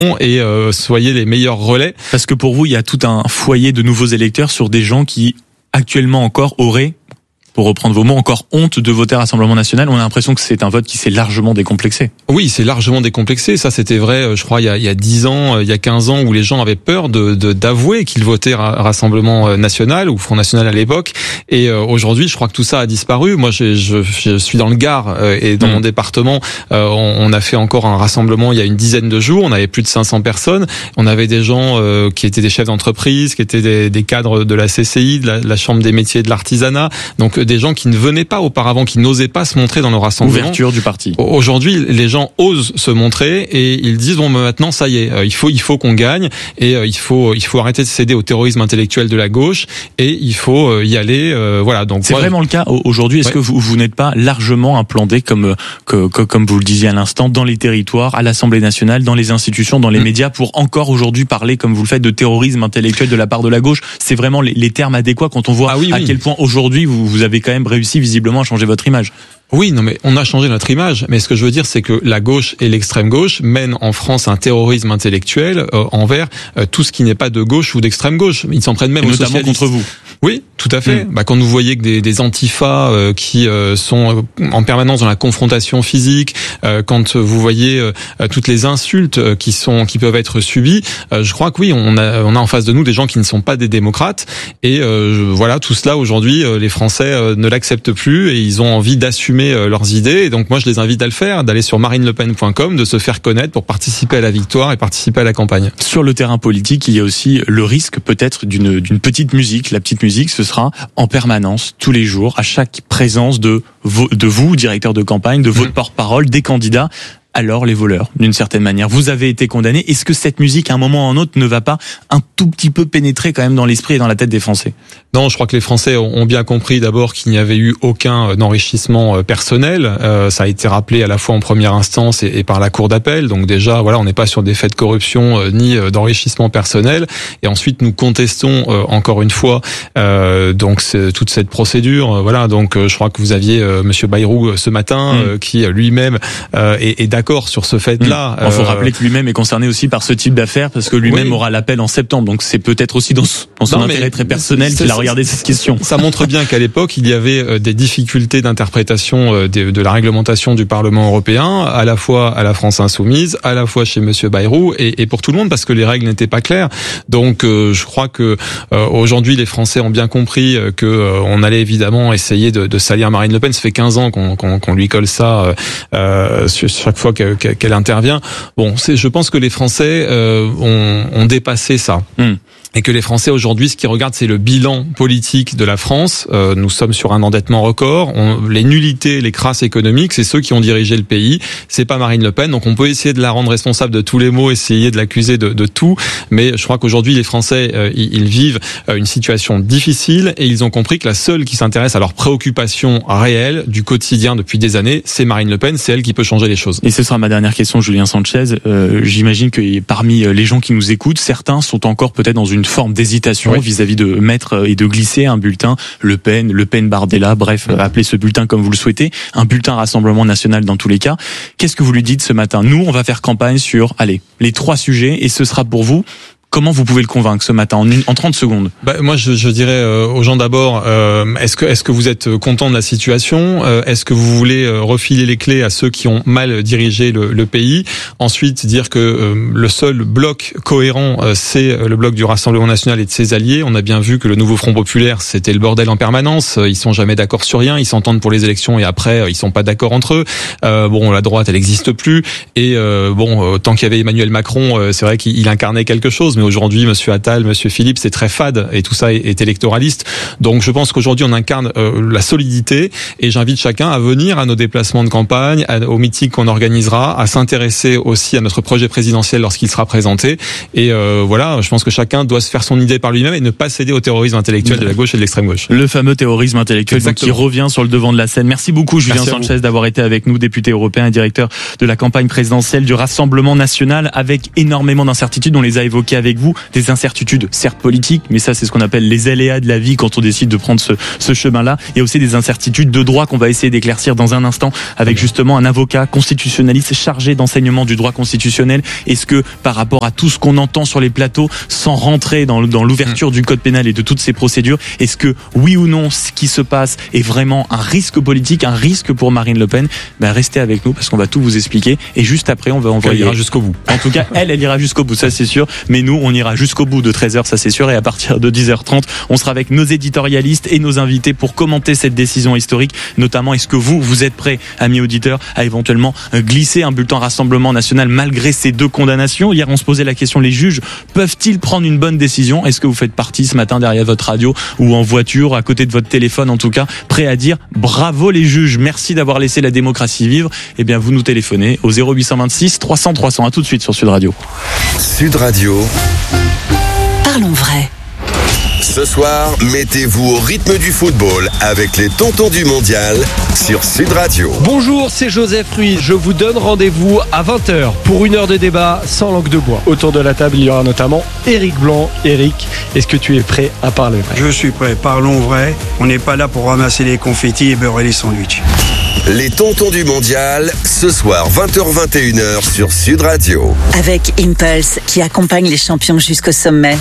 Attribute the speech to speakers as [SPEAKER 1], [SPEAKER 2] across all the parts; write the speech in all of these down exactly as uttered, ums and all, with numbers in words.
[SPEAKER 1] et euh, soyez les meilleurs relais.
[SPEAKER 2] Parce que pour vous, il y a tout un foyer de nouveaux électeurs sur des gens qui, actuellement encore, auraient, pour reprendre vos mots, encore honte de voter Rassemblement National. On a l'impression que c'est un vote qui s'est largement décomplexé.
[SPEAKER 1] Oui, c'est largement décomplexé. Ça, c'était vrai, je crois, il y a, il y a dix ans, il y a quinze ans, où les gens avaient peur de, de d'avouer qu'ils votaient Rassemblement National ou Front National à l'époque. Et euh, aujourd'hui, je crois que tout ça a disparu. Moi, je, je, je suis dans le Gard euh, et dans mmh. mon département, euh, on, on a fait encore un rassemblement il y a une dizaine de jours. On avait plus de cinq cents personnes. On avait des gens euh, qui étaient des chefs d'entreprise, qui étaient des, des cadres de la C C I, de la, de la Chambre des métiers et de l'artisanat. Donc des gens qui ne venaient pas auparavant, qui n'osaient pas se montrer dans le rassemblement.
[SPEAKER 2] Ouverture du parti.
[SPEAKER 1] Aujourd'hui, les gens osent se montrer et ils disent bon, maintenant ça y est, il faut il faut qu'on gagne et il faut il faut arrêter de céder au terrorisme intellectuel de la gauche et il faut y aller. Euh, voilà. Donc
[SPEAKER 2] c'est
[SPEAKER 1] moi,
[SPEAKER 2] vraiment le cas aujourd'hui. Est-ce ouais. que vous vous n'êtes pas largement implanté comme que, que comme vous le disiez à l'instant dans les territoires, à l'Assemblée nationale, dans les institutions, dans les mmh. médias pour encore aujourd'hui parler comme vous le faites de terrorisme intellectuel de la part de la gauche? C'est vraiment les, les termes adéquats quand on voit ah oui, à oui. quel point aujourd'hui vous vous avez quand même réussi visiblement à changer votre image.
[SPEAKER 1] Oui, non mais on a changé notre image, mais ce que je veux dire c'est que la gauche et l'extrême gauche mènent en France un terrorisme intellectuel euh, envers euh, tout ce qui n'est pas de gauche ou d'extrême gauche. Ils s'en prennent même aux socialistes.
[SPEAKER 2] Notamment contre vous.
[SPEAKER 1] Oui, tout à fait. Mmh. Bah, quand vous voyez que des, des antifas euh, qui euh, sont en permanence dans la confrontation physique, euh, quand vous voyez euh, toutes les insultes euh, qui sont qui peuvent être subies, euh, je crois que oui, on a on a en face de nous des gens qui ne sont pas des démocrates et euh, je, voilà, tout cela aujourd'hui, euh, les Français euh, ne l'acceptent plus et ils ont envie d'assumer leurs idées. Et donc moi, je les invite à le faire, d'aller sur marine le pen point com, de se faire connaître pour participer à la victoire et participer à la campagne.
[SPEAKER 2] Sur le terrain politique, il y a aussi le risque peut-être d'une d'une petite musique. La petite musique, ce sera en permanence, tous les jours, à chaque présence de vos, de vous, directeur de campagne, de votre mmh. porte-parole, des candidats. Alors les voleurs, d'une certaine manière. Vous avez été condamné. Est-ce que cette musique, à un moment ou à un autre, ne va pas un tout petit peu pénétrer quand même dans l'esprit et dans la tête des Français?
[SPEAKER 1] Non, je crois que les Français ont bien compris d'abord qu'il n'y avait eu aucun enrichissement personnel. Euh, ça a été rappelé à la fois en première instance et, et par la Cour d'appel. Donc déjà, voilà, on n'est pas sur des faits de corruption euh, ni d'enrichissement personnel. Et ensuite, nous contestons euh, encore une fois euh, donc c'est, toute cette procédure. Euh, voilà, donc euh, je crois que vous aviez euh, Monsieur Bayrou ce matin mmh. euh, qui lui-même euh, est, est d'accord d'accord sur ce fait-là.
[SPEAKER 2] Il mmh. faut euh... rappeler que lui-même est concerné aussi par ce type d'affaires parce que lui-même oui. aura l'appel en septembre. Donc c'est peut-être aussi dans son, dans son non, intérêt très personnel qu'il a regardé cette question.
[SPEAKER 1] Ça montre bien qu'à l'époque, il y avait des difficultés d'interprétation de, de la réglementation du Parlement européen, à la fois à la France insoumise, à la fois chez Monsieur Bayrou et, et pour tout le monde parce que les règles n'étaient pas claires. Donc euh, je crois que euh, aujourd'hui les Français ont bien compris que euh, on allait évidemment essayer de, de salir Marine Le Pen. Ça fait quinze ans qu'on, qu'on, qu'on lui colle ça euh, chaque fois qu'elle intervient. Bon, c'est, je pense que les Français euh, ont, ont dépassé ça. Mmh. Et que les Français aujourd'hui, ce qu'ils regardent, c'est le bilan politique de la France. Euh, nous sommes sur un endettement record. On, les nullités, les crasses économiques, c'est ceux qui ont dirigé le pays. C'est pas Marine Le Pen. Donc on peut essayer de la rendre responsable de tous les maux, essayer de l'accuser de, de tout. Mais je crois qu'aujourd'hui, les Français, euh, ils, ils vivent une situation difficile et ils ont compris que la seule qui s'intéresse à leurs préoccupations réelles du quotidien depuis des années, c'est Marine Le Pen. C'est elle qui peut changer les choses.
[SPEAKER 2] Et ce sera ma dernière question, Julien Sanchez. Euh, j'imagine que parmi les gens qui nous écoutent, certains sont encore peut-être dans une forme d'hésitation oui. vis-à-vis de mettre et de glisser un bulletin Le Pen, Le Pen Bardella, bref, oui. appelez ce bulletin comme vous le souhaitez, un bulletin Rassemblement National dans tous les cas. Qu'est-ce que vous lui dites ce matin? Nous, on va faire campagne sur, allez, les trois sujets et ce sera pour vous. Comment vous pouvez le convaincre ce matin en, une, en trente secondes?
[SPEAKER 1] Bah, moi, je, je dirais euh, aux gens d'abord, euh, est-ce que est-ce que vous êtes content de la situation? euh, Est-ce que vous voulez euh, refiler les clés à ceux qui ont mal dirigé le, le pays? Ensuite, dire que euh, le seul bloc cohérent, euh, c'est le bloc du Rassemblement National et de ses alliés. On a bien vu que le nouveau Front Populaire, c'était le bordel en permanence. Ils sont jamais d'accord sur rien. Ils s'entendent pour les élections et après, ils sont pas d'accord entre eux. Euh, bon, la droite, elle n'existe plus. Et euh, bon, euh, tant qu'il y avait Emmanuel Macron, euh, c'est vrai qu'il incarnait quelque chose. Mais aujourd'hui, Monsieur Attal, Monsieur Philippe, c'est très fade et tout ça est, est électoraliste. Donc je pense qu'aujourd'hui on incarne euh, la solidité et j'invite chacun à venir à nos déplacements de campagne, à, aux meetings qu'on organisera, à s'intéresser aussi à notre projet présidentiel lorsqu'il sera présenté. Et euh, voilà, je pense que chacun doit se faire son idée par lui-même et ne pas céder au terrorisme intellectuel de la gauche et de l'extrême gauche.
[SPEAKER 2] Le fameux terrorisme intellectuel donc, qui revient sur le devant de la scène. Merci beaucoup Julien Merci Sanchez d'avoir été avec nous, député européen et directeur de la campagne présidentielle du Rassemblement National, avec énormément d'incertitudes. On les a évoquées avec avec vous des incertitudes, certes politiques, mais ça c'est ce qu'on appelle les aléas de la vie quand on décide de prendre ce, ce chemin-là. Il y a aussi des incertitudes de droit qu'on va essayer d'éclaircir dans un instant avec justement un avocat constitutionnaliste chargé d'enseignement du droit constitutionnel. Est-ce que par rapport à tout ce qu'on entend sur les plateaux, sans rentrer dans, dans l'ouverture du code pénal et de toutes ces procédures, est-ce que oui ou non ce qui se passe est vraiment un risque politique, un risque pour Marine Le Pen? Ben restez avec nous parce qu'on va tout vous expliquer et juste après on va envoyer.
[SPEAKER 1] Elle ira jusqu'au bout.
[SPEAKER 2] En tout cas, elle, elle ira jusqu'au bout, ça c'est sûr. Mais nous, on ira jusqu'au bout de treize heures, ça c'est sûr. Et à partir de dix heures trente, on sera avec nos éditorialistes et nos invités pour commenter cette décision historique. Notamment, est-ce que vous, vous êtes prêts, amis auditeurs, à éventuellement glisser un bulletin Rassemblement National malgré ces deux condamnations? Hier, on se posait la question, les juges peuvent-ils prendre une bonne décision? Est-ce que vous faites partie ce matin derrière votre radio ou en voiture, à côté de votre téléphone en tout cas, prêt à dire bravo les juges, merci d'avoir laissé la démocratie vivre? Eh bien, vous nous téléphonez au zéro huit cent vingt-six trois cents trois cents. À tout de suite sur Sud Radio.
[SPEAKER 3] Sud Radio.
[SPEAKER 4] Parlons vrai.
[SPEAKER 3] Ce soir, mettez-vous au rythme du football avec les tontons du mondial sur Sud Radio.
[SPEAKER 5] Bonjour, c'est Joseph Ruiz. Je vous donne rendez-vous à vingt heures pour une heure de débat sans langue de bois. Autour de la table, il y aura notamment Éric Blanc. Éric, est-ce que tu es prêt à parler vrai?
[SPEAKER 6] Je suis prêt, parlons vrai. On n'est pas là pour ramasser les confettis et beurrer les sandwichs.
[SPEAKER 3] Les tontons du mondial, ce soir vingt heures vingt et une heures sur Sud Radio.
[SPEAKER 4] Avec Impulse qui accompagne les champions jusqu'au sommet.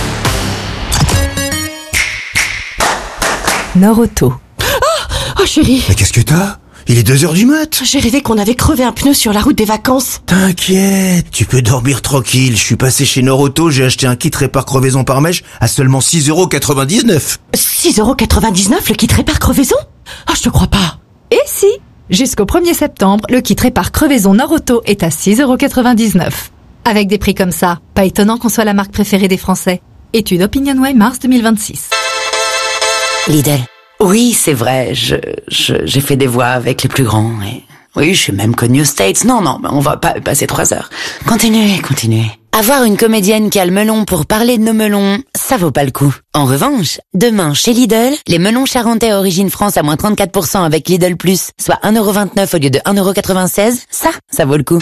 [SPEAKER 4] Norauto.
[SPEAKER 7] Oh, oh chérie.
[SPEAKER 8] Mais qu'est-ce que t'as? Il est deux heures du mat.
[SPEAKER 7] J'ai rêvé qu'on avait crevé un pneu sur la route des vacances.
[SPEAKER 8] T'inquiète, tu peux dormir tranquille. Je suis passé chez Norauto, j'ai acheté un kit répare crevaison par mèche à seulement six euros quatre-vingt-dix-neuf.
[SPEAKER 7] six euros quatre-vingt-dix-neuf le kit répare crevaison? Oh, je te crois pas.
[SPEAKER 9] Et si? Jusqu'au premier septembre, le kit répare crevaison Norauto est à six euros quatre-vingt-dix-neuf. Avec des prix comme ça, pas étonnant qu'on soit la marque préférée des Français. Étude OpinionWay mars deux mille vingt-six.
[SPEAKER 4] Lidl. Oui, c'est vrai, je, je, j'ai fait des voix avec les plus grands et... Oui, je suis même connue aux States. Non, non, on va pas passer trois heures. Continuez, continuez. Avoir une comédienne qui a le melon pour parler de nos melons, ça vaut pas le coup. En revanche, demain, chez Lidl, les melons charentais origine France à moins trente-quatre pour cent avec Lidl Plus, soit un euro vingt-neuf au lieu de un euro quatre-vingt-seize, ça, ça vaut le coup.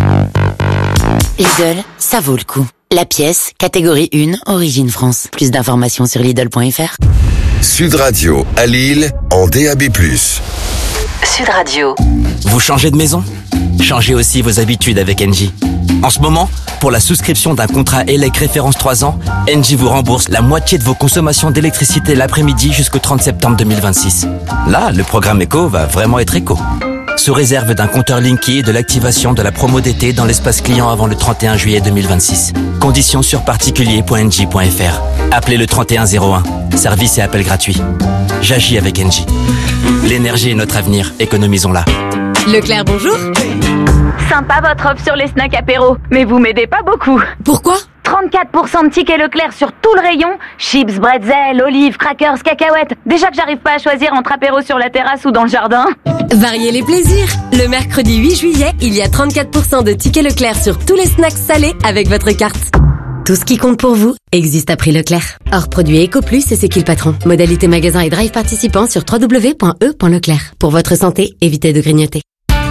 [SPEAKER 4] Lidl, ça vaut le coup. La pièce, catégorie un, origine France. Plus d'informations sur Lidl point F R.
[SPEAKER 3] Sud Radio à Lille en D A B plus.
[SPEAKER 4] Sud Radio.
[SPEAKER 10] Vous changez de maison? Changez aussi vos habitudes avec Engie. En ce moment, pour la souscription d'un contrat E L E C référence trois ans, Engie vous rembourse la moitié de vos consommations d'électricité l'après-midi jusqu'au trente septembre deux mille vingt-six. Là, le programme éco va vraiment être éco. Sous réserve d'un compteur Linky et de l'activation de la promo d'été dans l'espace client avant le trente et un juillet deux mille vingt-six. Conditions sur particulier point engie point F R. Appelez le trente et un zéro un. Service et appel gratuit. J'agis avec Engie. L'énergie est notre avenir. Économisons-la.
[SPEAKER 11] Leclerc, bonjour.
[SPEAKER 12] Sympa votre offre sur les snacks apéro, mais vous m'aidez pas beaucoup.
[SPEAKER 11] Pourquoi?
[SPEAKER 12] trente-quatre pour cent de tickets Leclerc sur tout le rayon. Chips, bretzel, olives, crackers, cacahuètes. Déjà que j'arrive pas à choisir entre apéro sur la terrasse ou dans le jardin.
[SPEAKER 11] Variez les plaisirs. Le mercredi huit juillet, il y a trente-quatre pour cent de tickets Leclerc sur tous les snacks salés avec votre carte. Tout ce qui compte pour vous existe à prix Leclerc. Hors produit EcoPlus et c'est qui le patron. Modalité magasin et drive participants sur w w w point e point leclerc. Pour votre santé, évitez de grignoter.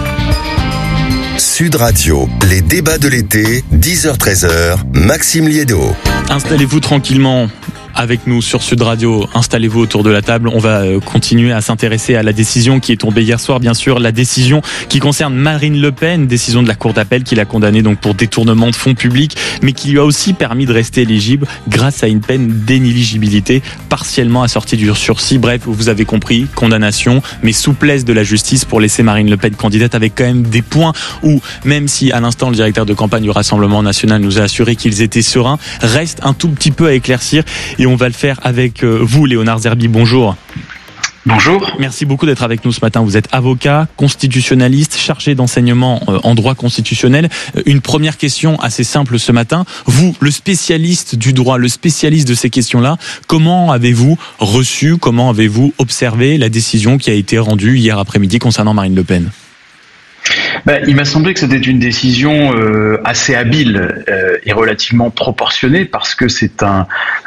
[SPEAKER 3] Sud Radio, les débats de l'été, dix heures treize heures, Maxime Liédo.
[SPEAKER 2] Installez-vous tranquillement avec nous sur Sud Radio, installez-vous autour de la table. On va continuer à s'intéresser à la décision qui est tombée hier soir, bien sûr, la décision qui concerne Marine Le Pen, décision de la Cour d'appel qui l'a condamnée donc pour détournement de fonds publics, mais qui lui a aussi permis de rester éligible grâce à une peine d'inéligibilité partiellement assortie du sursis. Bref, vous avez compris, condamnation, mais souplesse de la justice pour laisser Marine Le Pen candidate avec quand même des points où, même si à l'instant le directeur de campagne du Rassemblement National nous a assuré qu'ils étaient sereins, reste un tout petit peu à éclaircir et on va le faire avec vous, Léonard Zerbi. Bonjour.
[SPEAKER 13] Bonjour.
[SPEAKER 2] Merci beaucoup d'être avec nous ce matin. Vous êtes avocat, constitutionnaliste, chargé d'enseignement en droit constitutionnel. Une première question assez simple ce matin. Vous, le spécialiste du droit, le spécialiste de ces questions-là, comment avez-vous reçu, comment avez-vous observé la décision qui a été rendue hier après-midi concernant Marine Le Pen ?
[SPEAKER 13] Ben, il m'a semblé que c'était une décision euh, assez habile euh, et relativement proportionnée parce que c'est un,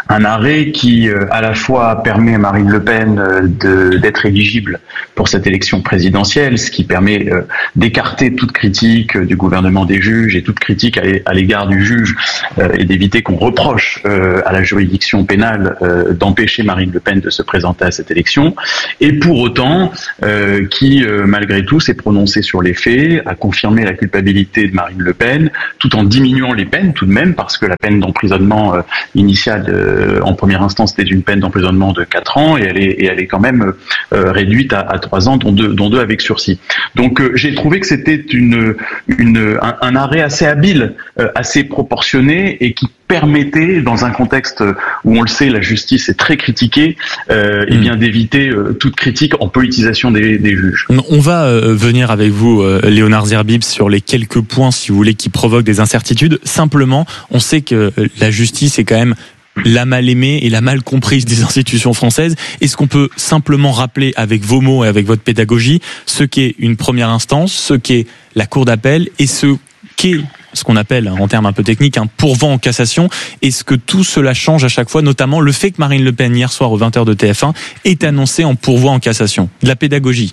[SPEAKER 13] un arrêt qui euh, à la fois permet à Marine Le Pen euh, de, d'être éligible pour cette élection présidentielle, ce qui permet euh, d'écarter toute critique euh, du gouvernement des juges et toute critique à, à l'égard du juge euh, et d'éviter qu'on reproche euh, à la juridiction pénale euh, d'empêcher Marine Le Pen de se présenter à cette élection, et pour autant euh, qui euh, malgré tout s'est prononcé sur les faits, a confirmé la culpabilité de Marine Le Pen, tout en diminuant les peines tout de même, parce que la peine d'emprisonnement euh, initiale euh, en première instance c'était une peine d'emprisonnement de quatre ans, et elle est, et elle est quand même euh, réduite à, à trois ans, dont deux, dont deux avec sursis. Donc euh, j'ai trouvé que c'était une, une, un, un arrêt assez habile, euh, assez proportionné, et qui permettait, dans un contexte où on le sait, la justice est très critiquée, euh, et bien d'éviter euh, toute critique en politisation des, des juges.
[SPEAKER 2] On va euh, venir avec vous, euh, Léonard Zerbib, sur les quelques points, si vous voulez, qui provoquent des incertitudes. Simplement, on sait que la justice est quand même la mal aimée et la mal comprise des institutions françaises. Est-ce qu'on peut simplement rappeler avec vos mots et avec votre pédagogie ce qu'est une première instance, ce qu'est la cour d'appel et ce qu'est ce qu'on appelle, en termes un peu techniques, un pourvoi en cassation? Est-ce que tout cela change à chaque fois, notamment le fait que Marine Le Pen, hier soir aux vingt heures de T F un, est annoncée en pourvoi en cassation? De la pédagogie.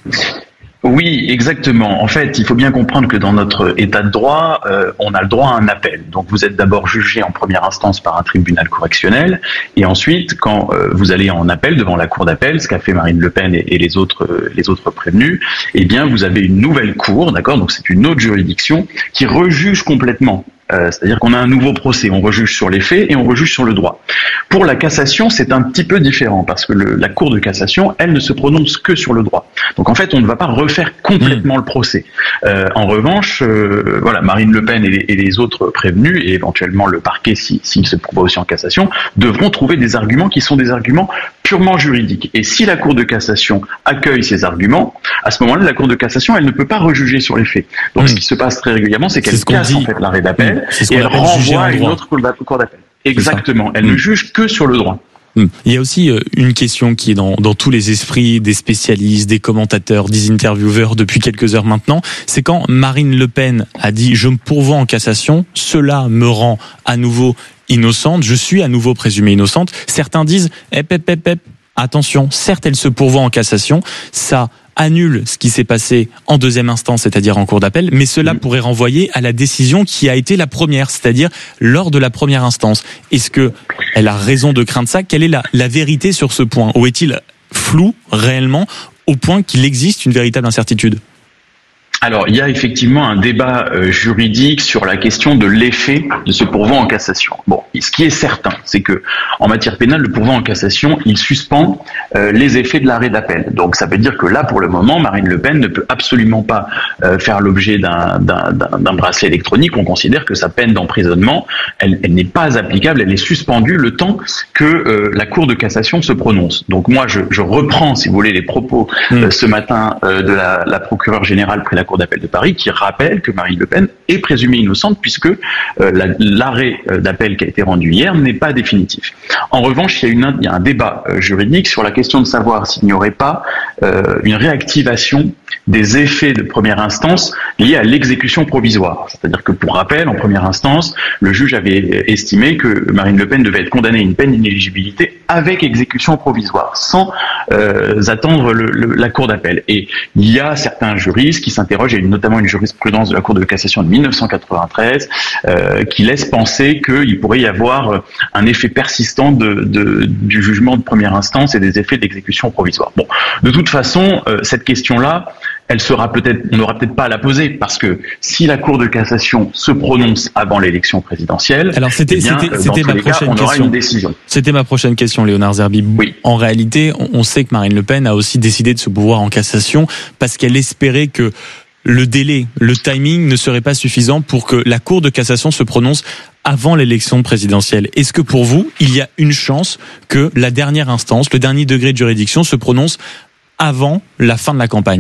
[SPEAKER 13] Oui, exactement. En fait, il faut bien comprendre que dans notre état de droit, euh, on a le droit à un appel. Donc vous êtes d'abord jugé en première instance par un tribunal correctionnel, et ensuite, quand euh, vous allez en appel devant la cour d'appel, ce qu'a fait Marine Le Pen et, et les autres euh, les autres prévenus, eh bien vous avez une nouvelle cour, d'accord? Donc c'est une autre juridiction qui rejuge complètement. Euh, c'est-à-dire qu'on a un nouveau procès, on rejuge sur les faits et on rejuge sur le droit. Pour la cassation, c'est un petit peu différent, parce que le, la Cour de cassation, elle ne se prononce que sur le droit. Donc en fait, on ne va pas refaire complètement mmh. le procès. Euh, en revanche, euh, voilà, Marine Le Pen et les, et les autres prévenus, et éventuellement le parquet, s'il si, si se pourvoit aussi en cassation, devront trouver des arguments qui sont des arguments purement juridiques. Et si la Cour de cassation accueille ces arguments, à ce moment-là, la Cour de cassation, elle ne peut pas rejuger sur les faits. Donc mmh. ce qui se passe très régulièrement, c'est qu'elle c'est casse en fait l'arrêt d'appel. Mmh.
[SPEAKER 2] C'est ce
[SPEAKER 13] et elle renvoie à une autre cour d'appel. Exactement. Elle mmh. ne juge que sur le droit.
[SPEAKER 2] Mmh. Il y a aussi une question qui est dans, dans tous les esprits des spécialistes, des commentateurs, des intervieweurs depuis quelques heures maintenant. C'est quand Marine Le Pen a dit « je me pourvois en cassation, cela me rend à nouveau innocente, je suis à nouveau présumée innocente ». Certains disent « hep, hep, hep, hep, attention, certes elle se pourvoit en cassation, ça annule ce qui s'est passé en deuxième instance, c'est-à-dire en cour d'appel, mais cela mmh. pourrait renvoyer à la décision qui a été la première, c'est-à-dire lors de la première instance. Est-ce que elle a raison de craindre ça? Quelle est la, la vérité sur ce point? Ou est-il flou réellement au point qu'il existe une véritable incertitude?
[SPEAKER 13] Alors, il y a effectivement un débat euh, juridique sur la question de l'effet de ce pourvoi en cassation. Bon, ce qui est certain, c'est que en matière pénale, le pourvoi en cassation, il suspend euh, les effets de l'arrêt d'appel. Donc, ça veut dire que là, pour le moment, Marine Le Pen ne peut absolument pas euh, faire l'objet d'un, d'un, d'un, d'un bracelet électronique. On considère que sa peine d'emprisonnement, elle, elle n'est pas applicable, elle est suspendue le temps que euh, la Cour de cassation se prononce. Donc, moi, je, je reprends, si vous voulez, les propos euh, ce matin euh, de la, la procureure générale près la Cour d'appel de Paris, qui rappelle que Marine Le Pen est présumée innocente puisque euh, la, l'arrêt d'appel qui a été rendu hier n'est pas définitif. En revanche, il y a, une, il y a un débat euh, juridique sur la question de savoir s'il n'y aurait pas euh, une réactivation des effets de première instance liés à l'exécution provisoire. C'est-à-dire que, pour rappel, en première instance, le juge avait estimé que Marine Le Pen devait être condamnée à une peine d'inéligibilité avec exécution provisoire, sans euh, attendre le, le, la cour d'appel. Et il y a certains juristes qui s'interrogent, et notamment une jurisprudence de la Cour de cassation de mille neuf cent quatre-vingt-treize, euh, qui laisse penser qu'il pourrait y avoir un effet persistant de, de, du jugement de première instance et des effets d'exécution provisoire. Bon, de toute façon, euh, cette question-là, elle sera peut-être, on n'aura peut-être pas à la poser, parce que si la Cour de cassation se prononce avant l'élection présidentielle,
[SPEAKER 2] alors c'était,
[SPEAKER 13] eh bien,
[SPEAKER 2] c'était, c'était ma prochaine
[SPEAKER 13] cas, on
[SPEAKER 2] question.
[SPEAKER 13] aura une décision.
[SPEAKER 2] C'était ma prochaine question, Léonard Zerbib.
[SPEAKER 13] Oui.
[SPEAKER 2] En réalité, on sait que Marine Le Pen a aussi décidé de se pourvoir en cassation parce qu'elle espérait que le délai, le timing ne serait pas suffisant pour que la Cour de cassation se prononce avant l'élection présidentielle. Est-ce que pour vous, il y a une chance que la dernière instance, le dernier degré de juridiction se prononce avant la fin de la campagne ?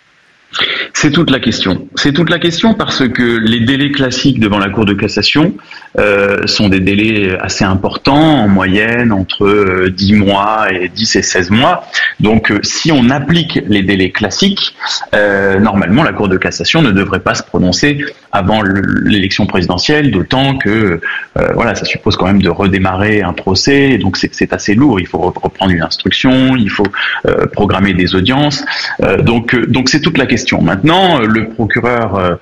[SPEAKER 13] C'est toute la question. C'est toute la question parce que les délais classiques devant la Cour de cassation euh, sont des délais assez importants, en moyenne entre euh, dix mois et dix et seize mois. Donc euh, si on applique les délais classiques, euh, normalement la Cour de cassation ne devrait pas se prononcer avant l'élection présidentielle, d'autant que euh, voilà, ça suppose quand même de redémarrer un procès, et donc c'est, c'est assez lourd. Il faut reprendre une instruction, il faut euh, programmer des audiences. Euh, donc, euh, donc c'est toute la question. Maintenant, le procureur euh,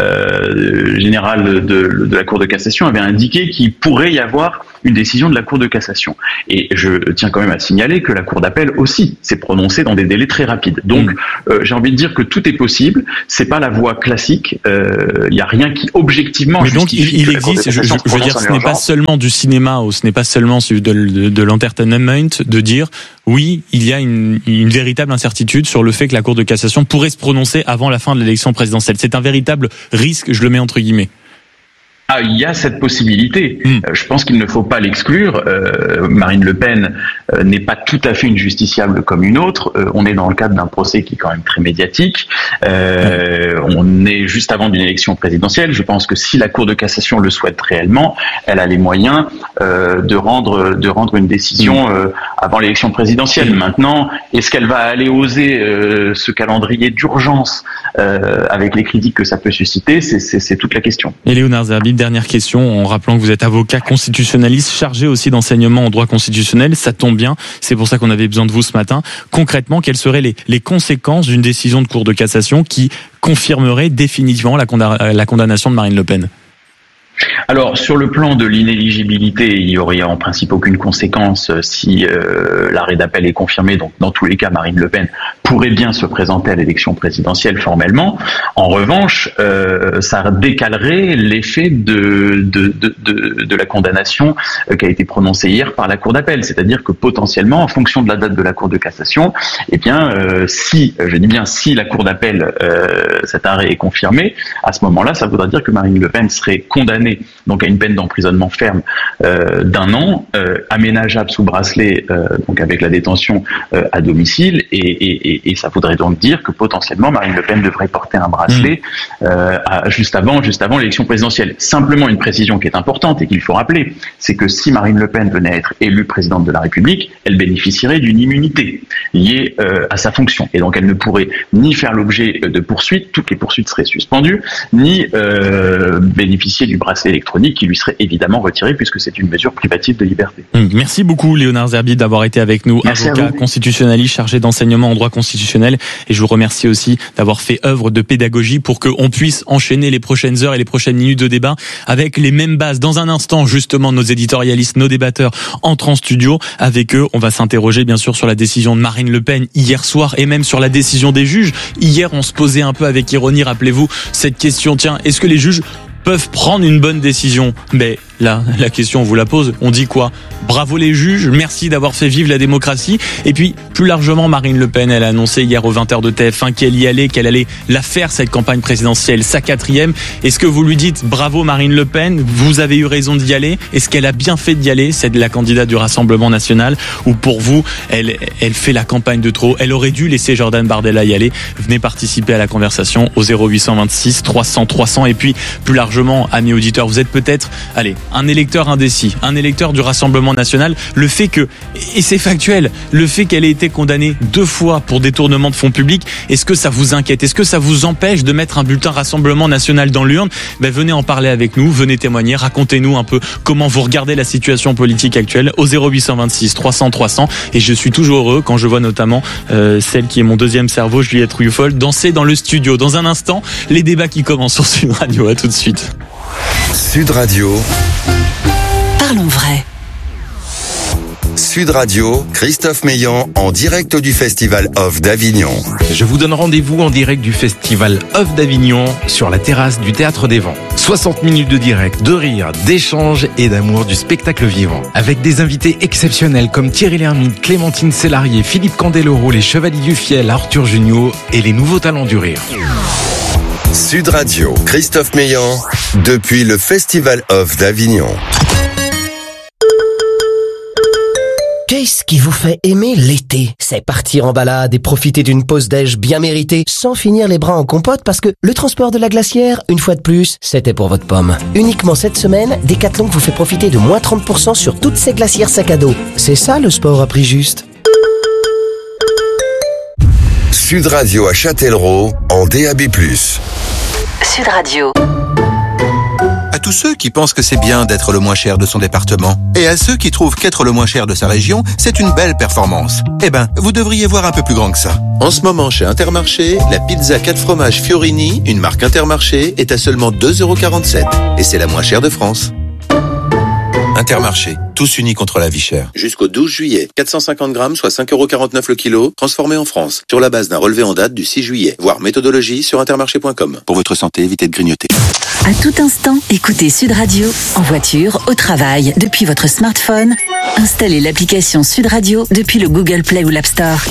[SPEAKER 13] euh, général de, de la Cour de cassation avait indiqué qu'il pourrait y avoir une décision de la Cour de cassation. Et je tiens quand même à signaler que la Cour d'appel aussi s'est prononcée dans des délais très rapides. Donc, euh, j'ai envie de dire que tout est possible. C'est pas la voie classique. Il euh, y a rien qui objectivement.
[SPEAKER 2] Mais donc, il, il existe. Je, je, je veux dire, ce n'est pas seulement du cinéma ou ce n'est pas seulement de, de, de l'entertainment de dire oui, il y a une, une véritable incertitude sur le fait que la Cour de cassation pourrait se prononcer avant la fin de l'élection présidentielle. C'est un véritable risque. Je le mets entre guillemets.
[SPEAKER 13] Ah, il y a cette possibilité. Mmh. Euh, je pense qu'il ne faut pas l'exclure. Euh, Marine Le Pen euh, n'est pas tout à fait une justiciable comme une autre. Euh, on est dans le cadre d'un procès qui est quand même très médiatique. Euh, mmh. On est juste avant d'une élection présidentielle. Je pense que si la Cour de cassation le souhaite réellement, elle a les moyens euh, de rendre de rendre une décision mmh. euh, avant l'élection présidentielle. Mmh. Maintenant, est-ce qu'elle va aller oser euh, ce calendrier d'urgence euh, avec les critiques que ça peut susciter? C'est, c'est, c'est toute la question.
[SPEAKER 2] Et Léonard Zerbib, dernière question, en rappelant que vous êtes avocat constitutionnaliste chargé aussi d'enseignement en droit constitutionnel, ça tombe bien, c'est pour ça qu'on avait besoin de vous ce matin. Concrètement, quelles seraient les, les conséquences d'une décision de Cour de cassation qui confirmerait définitivement la, condam- la condamnation de Marine Le Pen ?
[SPEAKER 13] Alors, sur le plan de l'inéligibilité, il y aurait en principe aucune conséquence si euh, l'arrêt d'appel est confirmé. Donc, dans tous les cas, Marine Le Pen pourrait bien se présenter à l'élection présidentielle formellement. En revanche, euh, ça décalerait l'effet de, de, de, de, de la condamnation euh, qui a été prononcée hier par la Cour d'appel. C'est-à-dire que potentiellement, en fonction de la date de la Cour de cassation, eh bien, euh, si, je dis bien si la Cour d'appel, euh, cet arrêt est confirmé, à ce moment-là, ça voudra dire que Marine Le Pen serait condamnée donc à une peine d'emprisonnement ferme euh, d'un an, euh, aménageable sous bracelet, euh, donc avec la détention euh, à domicile, et, et, et ça voudrait donc dire que potentiellement Marine Le Pen devrait porter un bracelet euh, à, juste avant, juste avant l'élection présidentielle. Simplement une précision qui est importante et qu'il faut rappeler, c'est que si Marine Le Pen venait à être élue présidente de la République, elle bénéficierait d'une immunité liée euh, à sa fonction, et donc elle ne pourrait ni faire l'objet de poursuites, toutes les poursuites seraient suspendues, ni euh, bénéficier du bracelet électronique qui lui serait évidemment retiré puisque c'est une mesure privative de liberté.
[SPEAKER 2] Merci beaucoup Léonard Zerbib d'avoir été avec nous, Merci avocat constitutionnaliste chargé d'enseignement en droit constitutionnel, et je vous remercie aussi d'avoir fait œuvre de pédagogie pour qu'on puisse enchaîner les prochaines heures et les prochaines minutes de débat avec les mêmes bases. Dans un instant, justement, nos éditorialistes, nos débatteurs entrent en studio. Avec eux, on va s'interroger bien sûr sur la décision de Marine Le Pen hier soir et même sur la décision des juges. Hier, on se posait un peu avec ironie, rappelez-vous, cette question, tiens, est-ce que les juges peuvent prendre une bonne décision? Mais là, la question, on vous la pose. On dit quoi? Bravo les juges, merci d'avoir fait vivre la démocratie. Et puis, plus largement, Marine Le Pen, elle a annoncé hier aux vingt heures de T F un qu'elle y allait, qu'elle allait la faire, cette campagne présidentielle, sa quatrième. Est-ce que vous lui dites bravo Marine Le Pen, vous avez eu raison d'y aller? Est-ce qu'elle a bien fait d'y aller? C'est de la candidate du Rassemblement National. Ou pour vous, elle, elle fait la campagne de trop? Elle aurait dû laisser Jordan Bardella y aller. Venez participer à la conversation au zéro huit cent vingt-six trois cents trois cents. Et puis, plus largement, amis auditeurs, vous êtes peut-être, allez, un électeur indécis, un électeur du Rassemblement National. Le fait que, et c'est factuel, le fait qu'elle ait été condamnée deux fois pour détournement de fonds publics, est-ce que ça vous inquiète? Est-ce que ça vous empêche de mettre un bulletin Rassemblement National dans l'urne? Ben, venez en parler avec nous, venez témoigner, racontez-nous un peu comment vous regardez la situation politique actuelle au zéro huit cent vingt-six trois cents trois cents. Et je suis toujours heureux quand je vois notamment euh, celle qui est mon deuxième cerveau, Juliette Rouilloufol, danser dans le studio. Dans un instant, les débats qui commencent sur Sud Radio. À tout de suite.
[SPEAKER 3] Sud Radio.
[SPEAKER 7] Parlons vrai.
[SPEAKER 3] Sud Radio, Christophe Meillan en direct du Festival Off d'Avignon.
[SPEAKER 14] Je vous donne rendez-vous en direct du Festival Off d'Avignon sur la terrasse du Théâtre des Vents. soixante minutes de direct, de rire, d'échange et d'amour du spectacle vivant. Avec des invités exceptionnels comme Thierry Lhermitte, Clémentine Célarié, Philippe Candeloro, les Chevaliers du Fiel, Arthur Junio et les nouveaux talents du rire.
[SPEAKER 3] Sud Radio, Christophe Meillan, depuis le Festival Off d'Avignon.
[SPEAKER 15] Qu'est-ce qui vous fait aimer l'été? C'est partir en balade et profiter d'une pause déj bien méritée sans finir les bras en compote parce que le transport de la glacière, une fois de plus, c'était pour votre pomme. Uniquement cette semaine, Decathlon vous fait profiter de moins trente pour cent sur toutes ces glacières sac à dos. C'est ça le sport à prix juste.
[SPEAKER 3] Sud Radio à Châtellerault en D A B plus.
[SPEAKER 7] Sud Radio.
[SPEAKER 16] À tous ceux qui pensent que c'est bien d'être le moins cher de son département. Et à ceux qui trouvent qu'être le moins cher de sa région, c'est une belle performance. Eh ben, vous devriez voir un peu plus grand que ça. En ce moment, chez Intermarché, la pizza quatre fromages Fiorini, une marque Intermarché, est à seulement deux euros quarante-sept. Et c'est la moins chère de France. Intermarché, tous unis contre la vie chère. Jusqu'au douze juillet, quatre cent cinquante grammes, soit cinq euros quarante-neuf le kilo, transformé en France, sur la base d'un relevé en date du six juillet. Voir méthodologie sur intermarché point com. Pour votre santé, évitez de grignoter.
[SPEAKER 17] À tout instant, écoutez Sud Radio, en voiture, au travail, depuis votre smartphone. Installez l'application Sud Radio depuis le Google Play ou l'App Store.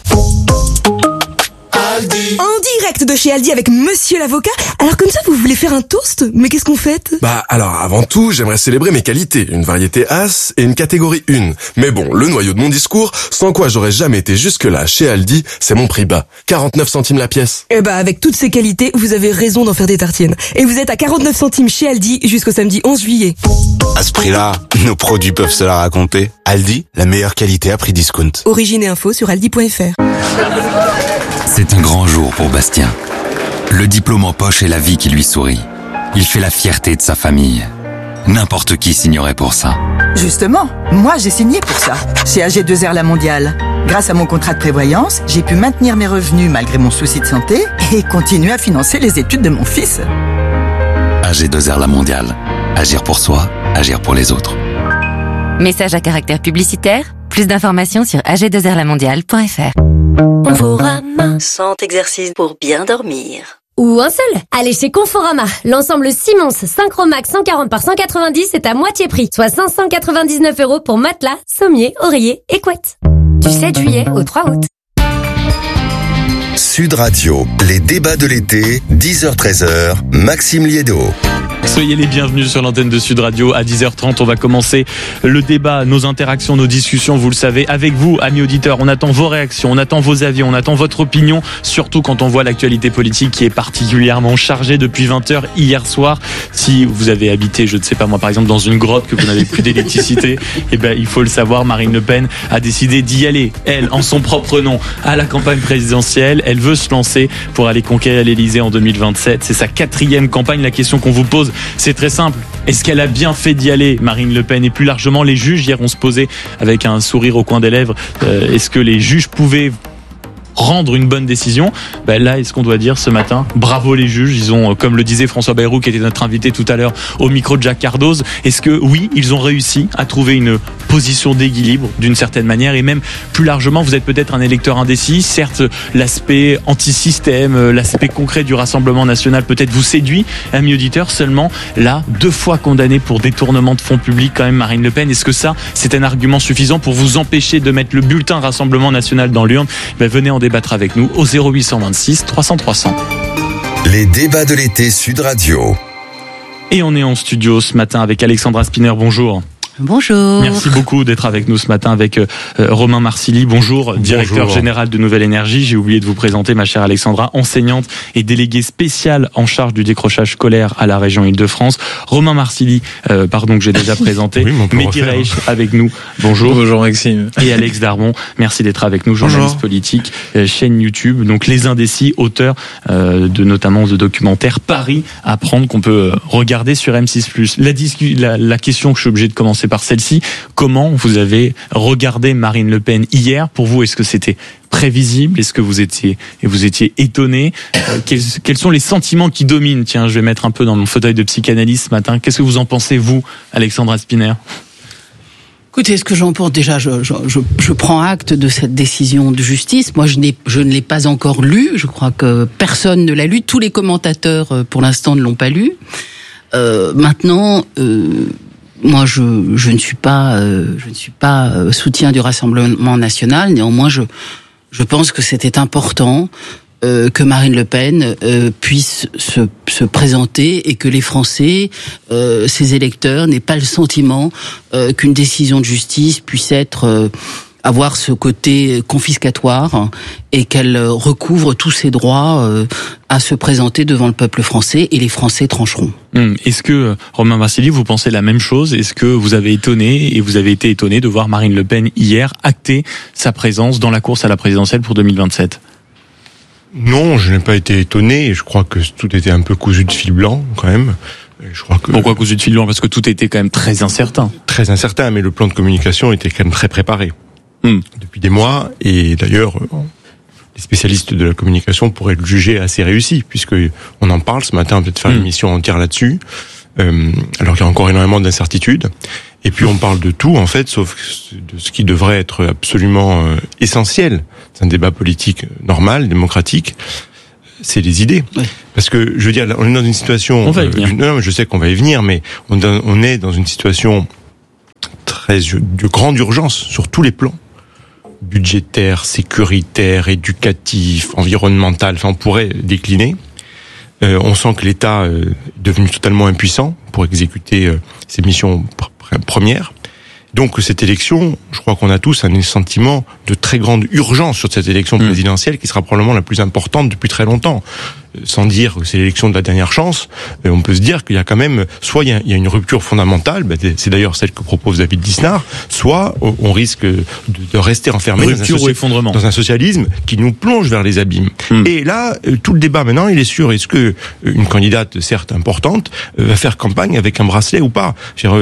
[SPEAKER 18] En direct de chez Aldi avec Monsieur l'avocat. Alors comme ça, vous voulez faire un toast? Mais qu'est-ce qu'on fait?
[SPEAKER 19] Bah alors avant tout, j'aimerais célébrer mes qualités, une variété As et une catégorie un. Mais bon, le noyau de mon discours, sans quoi j'aurais jamais été jusque-là chez Aldi, c'est mon prix bas. quarante-neuf centimes la pièce.
[SPEAKER 18] Eh bah avec toutes ces qualités, vous avez raison d'en faire des tartines. Et vous êtes à quarante-neuf centimes chez Aldi jusqu'au samedi onze juillet.
[SPEAKER 20] À ce prix-là, nos produits peuvent se la raconter. Aldi, la meilleure qualité à prix discount.
[SPEAKER 18] Origine et info sur aldi point f r.
[SPEAKER 21] C'est un grand jour pour Bastien. Le diplôme en poche est la vie qui lui sourit. Il fait la fierté de sa famille. N'importe qui signerait pour ça.
[SPEAKER 22] Justement, moi j'ai signé pour ça, chez A G deux R La Mondiale. Grâce à mon contrat de prévoyance, j'ai pu maintenir mes revenus malgré mon souci de santé et continuer à financer les études de mon fils.
[SPEAKER 21] A G deux R La Mondiale. Agir pour soi, agir pour les autres.
[SPEAKER 23] Message à caractère publicitaire. Plus d'informations sur a g deux r la mondiale point f r.
[SPEAKER 24] Conforama, cent exercices pour bien dormir.
[SPEAKER 11] Ou un seul. Allez chez Conforama. L'ensemble Simons Synchromax cent quarante par cent quatre-vingt-dix est à moitié prix, soit cinq cent quatre-vingt-dix-neuf euros pour matelas, sommier, oreiller et couette. Du sept juillet au trois août.
[SPEAKER 3] Sud Radio, les débats de l'été, dix heures treize heures, Maxime Liédo.
[SPEAKER 2] Soyez les bienvenus sur l'antenne de Sud Radio. À dix heures trente, on va commencer le débat, nos interactions, nos discussions, vous le savez, avec vous, amis auditeurs. On attend vos réactions, on attend vos avis, on attend votre opinion, surtout quand on voit l'actualité politique qui est particulièrement chargée depuis vingt heures hier soir. Si vous avez habité, je ne sais pas moi, par exemple, dans une grotte, que vous n'avez plus d'électricité, eh ben, il faut le savoir, Marine Le Pen a décidé d'y aller, elle, en son propre nom, à la campagne présidentielle. Elle veut se lancer pour aller conquérir l'Élysée en deux mille vingt-sept. C'est sa quatrième campagne. La question qu'on vous pose, c'est très simple. Est-ce qu'elle a bien fait d'y aller, Marine Le Pen? Et plus largement, les juges, hier, on se posait avec un sourire au coin des lèvres. Euh, est-ce que les juges pouvaient rendre une bonne décision? Ben là, est-ce qu'on doit dire ce matin, bravo les juges, ils ont, comme le disait François Bayrou, qui était notre invité tout à l'heure au micro de Jacques Cardoz, est-ce que oui, ils ont réussi à trouver une position d'équilibre d'une certaine manière? Et même plus largement, vous êtes peut-être un électeur indécis, certes l'aspect anti-système, l'aspect concret du Rassemblement national peut-être vous séduit, amis auditeurs, seulement là, deux fois condamné pour détournement de fonds publics quand même, Marine Le Pen, est-ce que ça, c'est un argument suffisant pour vous empêcher de mettre le bulletin Rassemblement national dans l'urne? Ben venez en débattre avec nous au zéro huit cent vingt-six trois cents trois cents.
[SPEAKER 3] Les débats de l'été Sud Radio.
[SPEAKER 2] Et on est en studio ce matin avec Alexandra Spinner, bonjour.
[SPEAKER 23] Bonjour.
[SPEAKER 2] Merci beaucoup d'être avec nous ce matin avec euh, Romain Marcilly. Bonjour, directeur Bonjour. général de Nouvelle Énergie. J'ai oublié de vous présenter ma chère Alexandra, enseignante et déléguée spéciale en charge du décrochage scolaire à la région Île-de-France. Romain Marcilly, euh, pardon que j'ai déjà présenté. Oui, Mehdi Reich avec nous. Bonjour.
[SPEAKER 25] Bonjour Maxime.
[SPEAKER 2] Et Alex Darmon, merci d'être avec nous, journaliste Bonjour. politique, euh, chaîne YouTube. Donc Les Indécis, auteur euh, de notamment de documentaire Paris à prendre qu'on peut regarder sur M six plus. La, discu- la, la question que je suis obligé de commencer par celle-ci. Comment vous avez regardé Marine Le Pen hier? Pour vous, est-ce que c'était prévisible? Est-ce que vous étiez, vous étiez étonné? euh, quels, quels sont les sentiments qui dominent? Tiens, je vais mettre un peu dans mon fauteuil de psychanalyste ce matin. Qu'est-ce que vous en pensez, vous, Alexandra Spinner?
[SPEAKER 26] Écoutez, ce que j'en pense, déjà, je, je, je, je prends acte de cette décision de justice. Moi, je, n'ai, je ne l'ai pas encore lue. Je crois que personne ne l'a lu. Tous les commentateurs, pour l'instant, ne l'ont pas lu. Euh, maintenant... Euh, Moi, je, je ne suis pas, euh, je ne suis pas euh, soutien du Rassemblement national. Néanmoins, je, je pense que c'était important euh, que Marine Le Pen euh, puisse se, se présenter et que les Français, euh, ses électeurs, n'aient pas le sentiment euh, qu'une décision de justice puisse être euh, avoir ce côté confiscatoire et qu'elle recouvre tous ses droits euh, à se présenter devant le peuple français et les Français trancheront.
[SPEAKER 2] Hum, est-ce que, Romain Marcilly, vous pensez la même chose? Est-ce que vous avez étonné et vous avez été étonné de voir Marine Le Pen hier acter sa présence dans la course à la présidentielle pour deux mille vingt-sept?
[SPEAKER 25] Non, je n'ai pas été étonné. Je crois que tout était un peu cousu de fil blanc quand même.
[SPEAKER 1] Je crois que
[SPEAKER 2] Pourquoi à cause du fil blanc? Parce que tout était quand même très incertain.
[SPEAKER 1] Très incertain, mais le plan de communication était quand même très préparé
[SPEAKER 2] mmh.
[SPEAKER 1] depuis des mois. Et d'ailleurs, les spécialistes de la communication pourraient le juger assez réussi, puisque on en parle ce matin. On va peut-être faire mmh. une émission entière là-dessus. Euh, alors qu'il y a encore énormément d'incertitudes. Et puis on parle de tout en fait, sauf de ce qui devrait être absolument euh, essentiel. C'est un débat politique normal, démocratique. C'est les idées. Oui. Parce que, je veux dire, on est dans une situation...
[SPEAKER 2] On va y venir.
[SPEAKER 1] Euh, non, je sais qu'on va y venir, mais on, on est dans une situation très de grande urgence sur tous les plans. Budgétaire, sécuritaire, éducatif, environnemental, enfin on pourrait décliner. Euh, on sent que l'État euh, est devenu totalement impuissant pour exécuter euh, ses missions pr- premières. Donc cette élection, je crois qu'on a tous un sentiment de très grande urgence sur cette élection présidentielle qui sera probablement la plus importante depuis très longtemps. Sans dire que c'est l'élection de la dernière chance, on peut se dire qu'il y a quand même, soit il y a une rupture fondamentale, c'est d'ailleurs celle que propose David Lisnard, soit on risque de rester enfermé dans un, socia- dans un socialisme qui nous plonge vers les abîmes. Mmh. Et là, tout le débat maintenant, il est sur est-ce que une candidate, certes importante, va faire campagne avec un bracelet ou pas. Je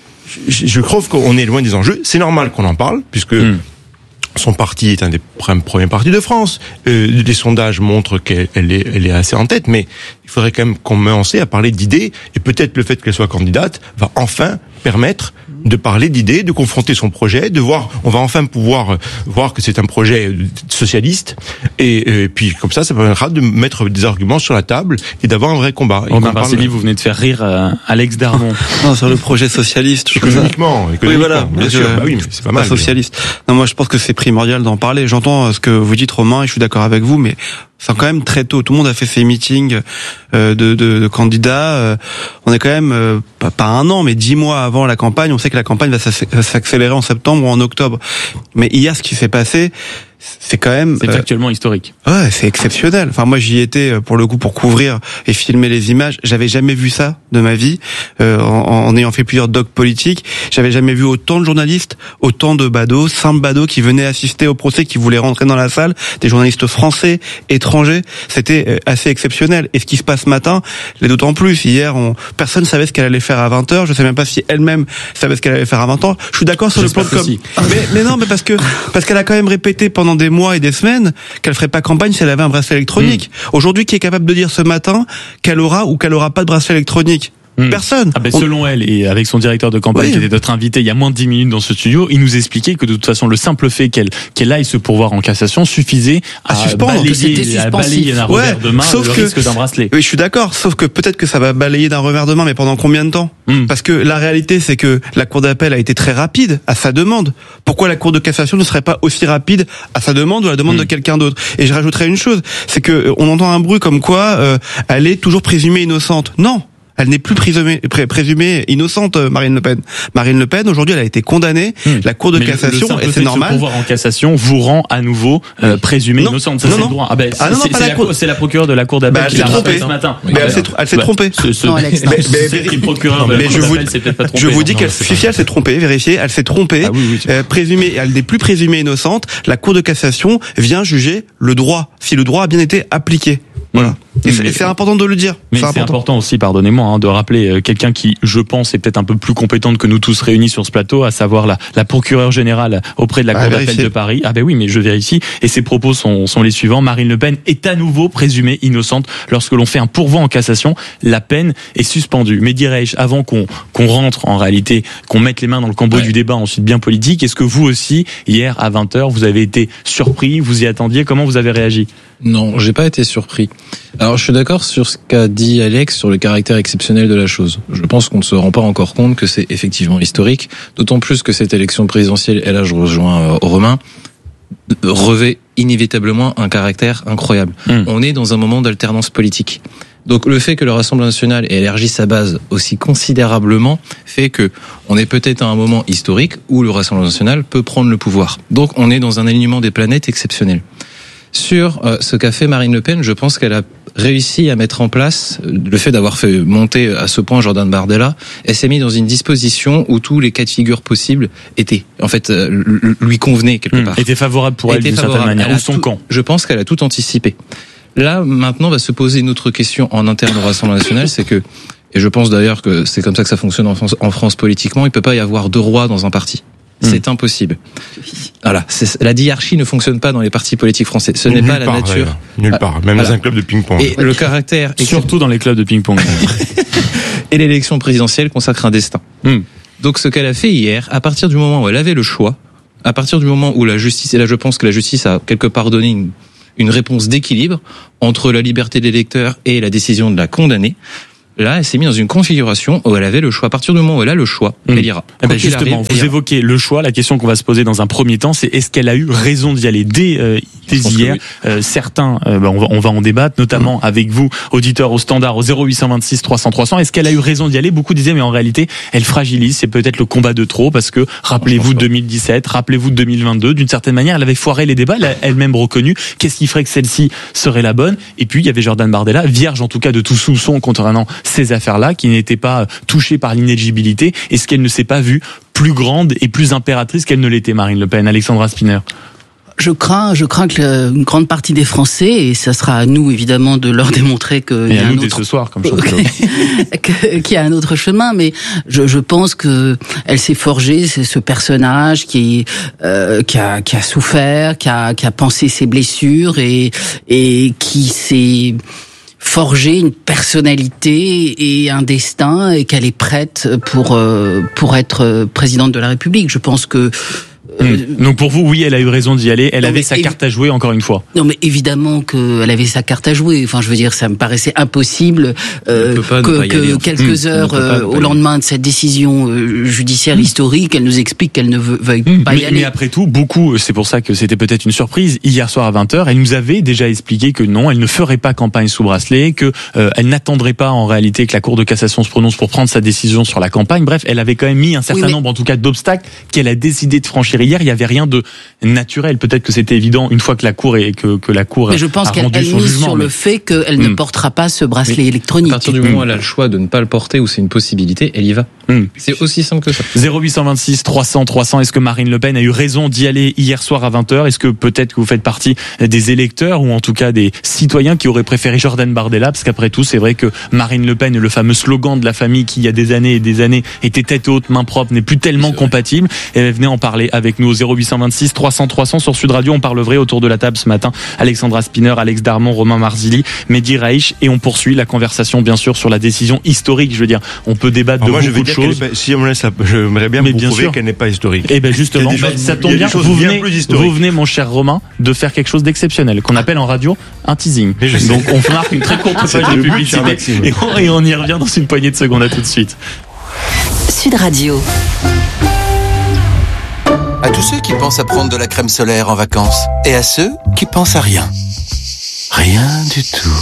[SPEAKER 1] Je trouve qu'on est loin des enjeux. C'est normal qu'on en parle, puisque mmh. son parti est un des premiers partis de France. Euh, les sondages montrent qu'elle est, elle est assez en tête, mais il faudrait quand même commencer à parler d'idées. Et peut-être le fait qu'elle soit candidate va enfin permettre de parler d'idées, de confronter son projet, de voir, on va enfin pouvoir voir que c'est un projet socialiste, et, et puis comme ça, ça permettra de mettre des arguments sur la table et d'avoir un vrai combat.
[SPEAKER 2] Romain Barcelli, vous venez de faire rire euh, Alex Darmon.
[SPEAKER 5] Non, sur le projet socialiste. Je
[SPEAKER 1] économiquement, économiquement,
[SPEAKER 5] oui, voilà,
[SPEAKER 1] bien sûr, bah oui, mais c'est pas mal.
[SPEAKER 5] Pas socialiste. Non, moi je pense que c'est primordial d'en parler. J'entends ce que vous dites, Romain, et je suis d'accord avec vous, mais c'est quand même très tôt. Tout le monde a fait ses meetings euh, de, de, de candidats. Euh, on est quand même euh, pas, pas un an, mais dix mois avant la campagne. On sait que la campagne va s'accélérer en septembre ou en octobre. Mais hier, ce qui s'est passé, c'est quand même...
[SPEAKER 2] C'est actuellement euh, historique.
[SPEAKER 5] Ouais, c'est exceptionnel. Enfin, moi, j'y étais pour le coup pour couvrir et filmer les images. J'avais jamais vu ça de ma vie, euh, en, en ayant fait plusieurs docs politiques. J'avais jamais vu autant de journalistes, autant de badauds, simples badauds qui venaient assister au procès, qui voulaient rentrer dans la salle, des journalistes français, étrangers. C'était assez exceptionnel. Et ce qui se passe ce matin, l'est d'autant plus. Hier, on, personne savait ce qu'elle allait faire à vingt heures. Je sais même pas si elle-même savait ce qu'elle allait faire à vingt heures. Je suis d'accord sur le plan de com. Mais, mais non, mais parce que, parce qu'elle a quand même répété pendant des mois et des semaines qu'elle ferait pas campagne si elle avait un bracelet électronique. Mmh. Aujourd'hui, qui est capable de dire ce matin qu'elle aura ou qu'elle aura pas de bracelet électronique? Mmh. Personne.
[SPEAKER 2] Ah ben, on... Selon elle, et avec son directeur de campagne, oui, qui était notre invité il y a moins de dix minutes dans ce studio, il nous expliquait que de toute façon, le simple fait qu'elle qu'elle aille se pourvoir en cassation suffisait à, à suspendre, balayer, à balayer d'un ouais, revers de main le que, risque d'un bracelet.
[SPEAKER 5] Oui, je suis d'accord. Sauf que peut-être que ça va balayer d'un revers de main, mais pendant combien de temps? mmh. Parce que la réalité, c'est que la Cour d'appel a été très rapide à sa demande. Pourquoi la Cour de cassation ne serait pas aussi rapide à sa demande ou à la demande mmh. de quelqu'un d'autre? Et je rajouterais une chose, c'est que on entend un bruit comme quoi euh, elle est toujours présumée innocente. Non. Elle n'est plus présumée, pré, présumée innocente, Marine Le Pen. Marine Le Pen, aujourd'hui, elle a été condamnée. Mmh. La Cour de
[SPEAKER 2] mais
[SPEAKER 5] cassation,
[SPEAKER 2] le
[SPEAKER 5] et c'est normal.
[SPEAKER 2] Le pouvoir en cassation vous rend à nouveau euh, présumée non. innocente. Ça, non, c'est non. le droit. Ah ben, ah, non, c'est, non, c'est, la cour... c'est la procureure de la Cour d'appel bah, qui l'a rappelé ce matin.
[SPEAKER 5] Mais elle s'est, elle s'est trompée.
[SPEAKER 2] Ce, ce, non, Alex, mais, mais, mais, procureur de la Cour d'appel s'est peut-être pas trompée.
[SPEAKER 5] Je vous dis qu'elle, si elle s'est trompée, vérifiez, elle s'est trompée. Ah, oui, oui, euh, présumée, elle n'est plus présumée innocente. La Cour de cassation vient juger le droit, si le droit a bien été appliqué. Voilà. Et c'est, c'est important de le dire.
[SPEAKER 2] Mais
[SPEAKER 5] c'est
[SPEAKER 2] c'est
[SPEAKER 5] important.
[SPEAKER 2] important aussi, pardonnez-moi, hein, de rappeler euh, quelqu'un qui, je pense, est peut-être un peu plus compétente que nous tous réunis sur ce plateau, à savoir la, la procureure générale auprès de la Cour ah, d'appel de Paris. Ah ben oui, mais je vérifie. Et ses propos sont, sont les suivants. Marine Le Pen est à nouveau présumée innocente. Lorsque l'on fait un pourvoi en cassation, la peine est suspendue. Mais dirais-je, avant qu'on, qu'on rentre en réalité, qu'on mette les mains dans le cambouis ouais. du débat ensuite bien politique, est-ce que vous aussi, hier à vingt heures, vous avez été surpris, vous y attendiez, comment vous avez réagi?
[SPEAKER 6] Non, j'ai pas été surpris. Alors, je suis d'accord sur ce qu'a dit Alex sur le caractère exceptionnel de la chose. Je pense qu'on ne se rend pas encore compte que c'est effectivement historique, d'autant plus que cette élection présidentielle, et là je rejoins euh, Romain, revêt inévitablement un caractère incroyable. Mmh. On est dans un moment d'alternance politique. Donc le fait que le Rassemblement national ait élargi sa base aussi considérablement fait que on est peut-être à un moment historique où le Rassemblement national peut prendre le pouvoir. Donc on est dans un alignement des planètes exceptionnel. Sur euh, ce qu'a fait Marine Le Pen, je pense qu'elle a réussi à mettre en place le fait d'avoir fait monter à ce point Jordan Bardella. Elle s'est mise dans une disposition où tous les cas de figure possibles étaient, en fait, euh, lui convenaient quelque part.
[SPEAKER 2] Mmh, était favorable pour elle d'une certaine manière, ou son
[SPEAKER 6] tout,
[SPEAKER 2] camp.
[SPEAKER 6] Je pense qu'elle a tout anticipé. Là, maintenant, va se poser une autre question en interne au Rassemblement national, c'est que et je pense d'ailleurs que c'est comme ça que ça fonctionne en France, en France politiquement, il peut pas y avoir deux rois dans un parti. C'est mmh. impossible. Voilà, c'est, la diarchie ne fonctionne pas dans les partis politiques français. Ce n'est
[SPEAKER 1] Nulle
[SPEAKER 6] pas la
[SPEAKER 1] part,
[SPEAKER 6] nature.
[SPEAKER 1] D'ailleurs. Nulle part, même voilà. Dans un club de ping-pong.
[SPEAKER 6] Et le caractère,
[SPEAKER 2] surtout dans les clubs de ping-pong.
[SPEAKER 6] Et l'élection présidentielle consacre un destin. Mmh. Donc ce qu'elle a fait hier, à partir du moment où elle avait le choix, à partir du moment où la justice, et là je pense que la justice a quelque part donné une, une réponse d'équilibre entre la liberté de l'électeur et la décision de la condamner. Là, elle s'est mise dans une configuration où elle avait le choix. À partir du moment où elle a le choix, mmh. elle ira.
[SPEAKER 2] Eh ben justement, arrive, vous évoquez le choix. La question qu'on va se poser dans un premier temps, c'est est-ce qu'elle a eu raison d'y aller dès, euh, dès hier oui. euh, Certains, euh, ben on, va, on va en débattre, notamment mmh. avec vous, auditeurs au standard au zéro huit cent vingt-six trois cents trois cents. Est-ce qu'elle a eu raison d'y aller? Beaucoup disaient, mais en réalité, elle fragilise. C'est peut-être le combat de trop, parce que rappelez-vous de deux mille dix-sept, rappelez-vous de deux mille vingt-deux. D'une certaine manière, elle avait foiré les débats. Elle a elle-même reconnu. Qu'est-ce qui ferait que celle-ci serait la bonne? Et puis il y avait Jordan Bardella, vierge en tout cas de tout soupçon concernant ces affaires-là, qui n'était pas touchée par l'inéligibilité. Est-ce qu'elle ne s'est pas vue plus grande et plus impératrice qu'elle ne l'était, Marine Le Pen? Alexandra Spinner.
[SPEAKER 26] Je crains, je crains que une grande partie des Français, et ça sera à nous évidemment de leur démontrer que
[SPEAKER 2] et
[SPEAKER 26] y a
[SPEAKER 2] à
[SPEAKER 26] un
[SPEAKER 2] nous
[SPEAKER 26] autre...
[SPEAKER 2] dès ce soir, comme champion.
[SPEAKER 26] qu'il y a un autre chemin, mais je, je pense que elle s'est forgée, c'est ce personnage qui, euh, qui a, qui a souffert, qui a, qui a pensé ses blessures et et qui s'est forger une personnalité et un destin, et qu'elle est prête pour euh, pour être présidente de la République. Je pense que
[SPEAKER 2] Euh, Donc pour vous, oui, elle a eu raison d'y aller. Elle non, avait sa évi- carte à jouer, encore une fois.
[SPEAKER 26] Non, mais évidemment qu'elle avait sa carte à jouer. Enfin, je veux dire, ça me paraissait impossible euh, que, que aller, quelques mmh, heures euh, au lendemain de cette décision euh, judiciaire mmh. historique, elle nous explique qu'elle ne veut, veuille mmh. pas
[SPEAKER 2] mais,
[SPEAKER 26] y aller.
[SPEAKER 2] Mais après tout, beaucoup, c'est pour ça que c'était peut-être une surprise. Hier soir à vingt heures, elle nous avait déjà expliqué que non, elle ne ferait pas campagne sous bracelet, que euh, elle n'attendrait pas en réalité que la Cour de cassation se prononce pour prendre sa décision sur la campagne. Bref, elle avait quand même mis un certain oui, mais... nombre, en tout cas, d'obstacles qu'elle a décidé de franchir hier. Il y avait rien de naturel. Peut-être que c'était évident une fois que la Cour est que que la Cour
[SPEAKER 26] mais je pense
[SPEAKER 2] a
[SPEAKER 26] qu'elle
[SPEAKER 2] rendu
[SPEAKER 26] elle
[SPEAKER 2] son
[SPEAKER 26] mise
[SPEAKER 2] jugement,
[SPEAKER 26] sur
[SPEAKER 2] mais...
[SPEAKER 26] le fait qu'elle mmh. ne portera pas ce bracelet
[SPEAKER 6] mais
[SPEAKER 26] électronique.
[SPEAKER 6] À partir du moment où elle a le choix de ne pas le porter, ou c'est une possibilité, elle y va. Mmh. C'est aussi simple que ça.
[SPEAKER 2] zéro huit cent vingt-six trois cents trois cents. Est-ce que Marine Le Pen a eu raison d'y aller hier soir à vingt heures? Est-ce que peut-être que vous faites partie des électeurs, ou en tout cas des citoyens qui auraient préféré Jordan Bardella? Parce qu'après tout, c'est vrai que Marine Le Pen, le fameux slogan de la famille qui il y a des années et des années était tête haute, main propre, n'est plus tellement compatible. Et elle venait en parler avec nous au zéro huit cent vingt-six trois cents trois cents sur Sud Radio. On parle vrai autour de la table ce matin. Alexandra Spinner, Alex Darmon, Romain Marzilli, Mehdi Raich, et on poursuit la conversation bien sûr sur la décision historique. Je veux dire, on peut débattre
[SPEAKER 1] Alors
[SPEAKER 2] de
[SPEAKER 1] moi,
[SPEAKER 2] beaucoup de choses.
[SPEAKER 1] Pas, si on me laisse, j'aimerais bien
[SPEAKER 2] mais
[SPEAKER 1] vous
[SPEAKER 2] bien
[SPEAKER 1] prouver
[SPEAKER 2] sûr.
[SPEAKER 1] qu'elle n'est pas historique.
[SPEAKER 2] Et ben justement, bah,
[SPEAKER 1] choses,
[SPEAKER 2] ça tombe bien. Vous venez, vous venez, mon cher Romain, de faire quelque chose d'exceptionnel qu'on appelle en radio un teasing. Donc on marque une très courte page de publicité et on, et on y revient dans une poignée de secondes. À tout de suite.
[SPEAKER 17] Sud Radio.
[SPEAKER 16] À tous ceux qui pensent à prendre de la crème solaire en vacances, et à ceux qui pensent à rien. Rien du tout.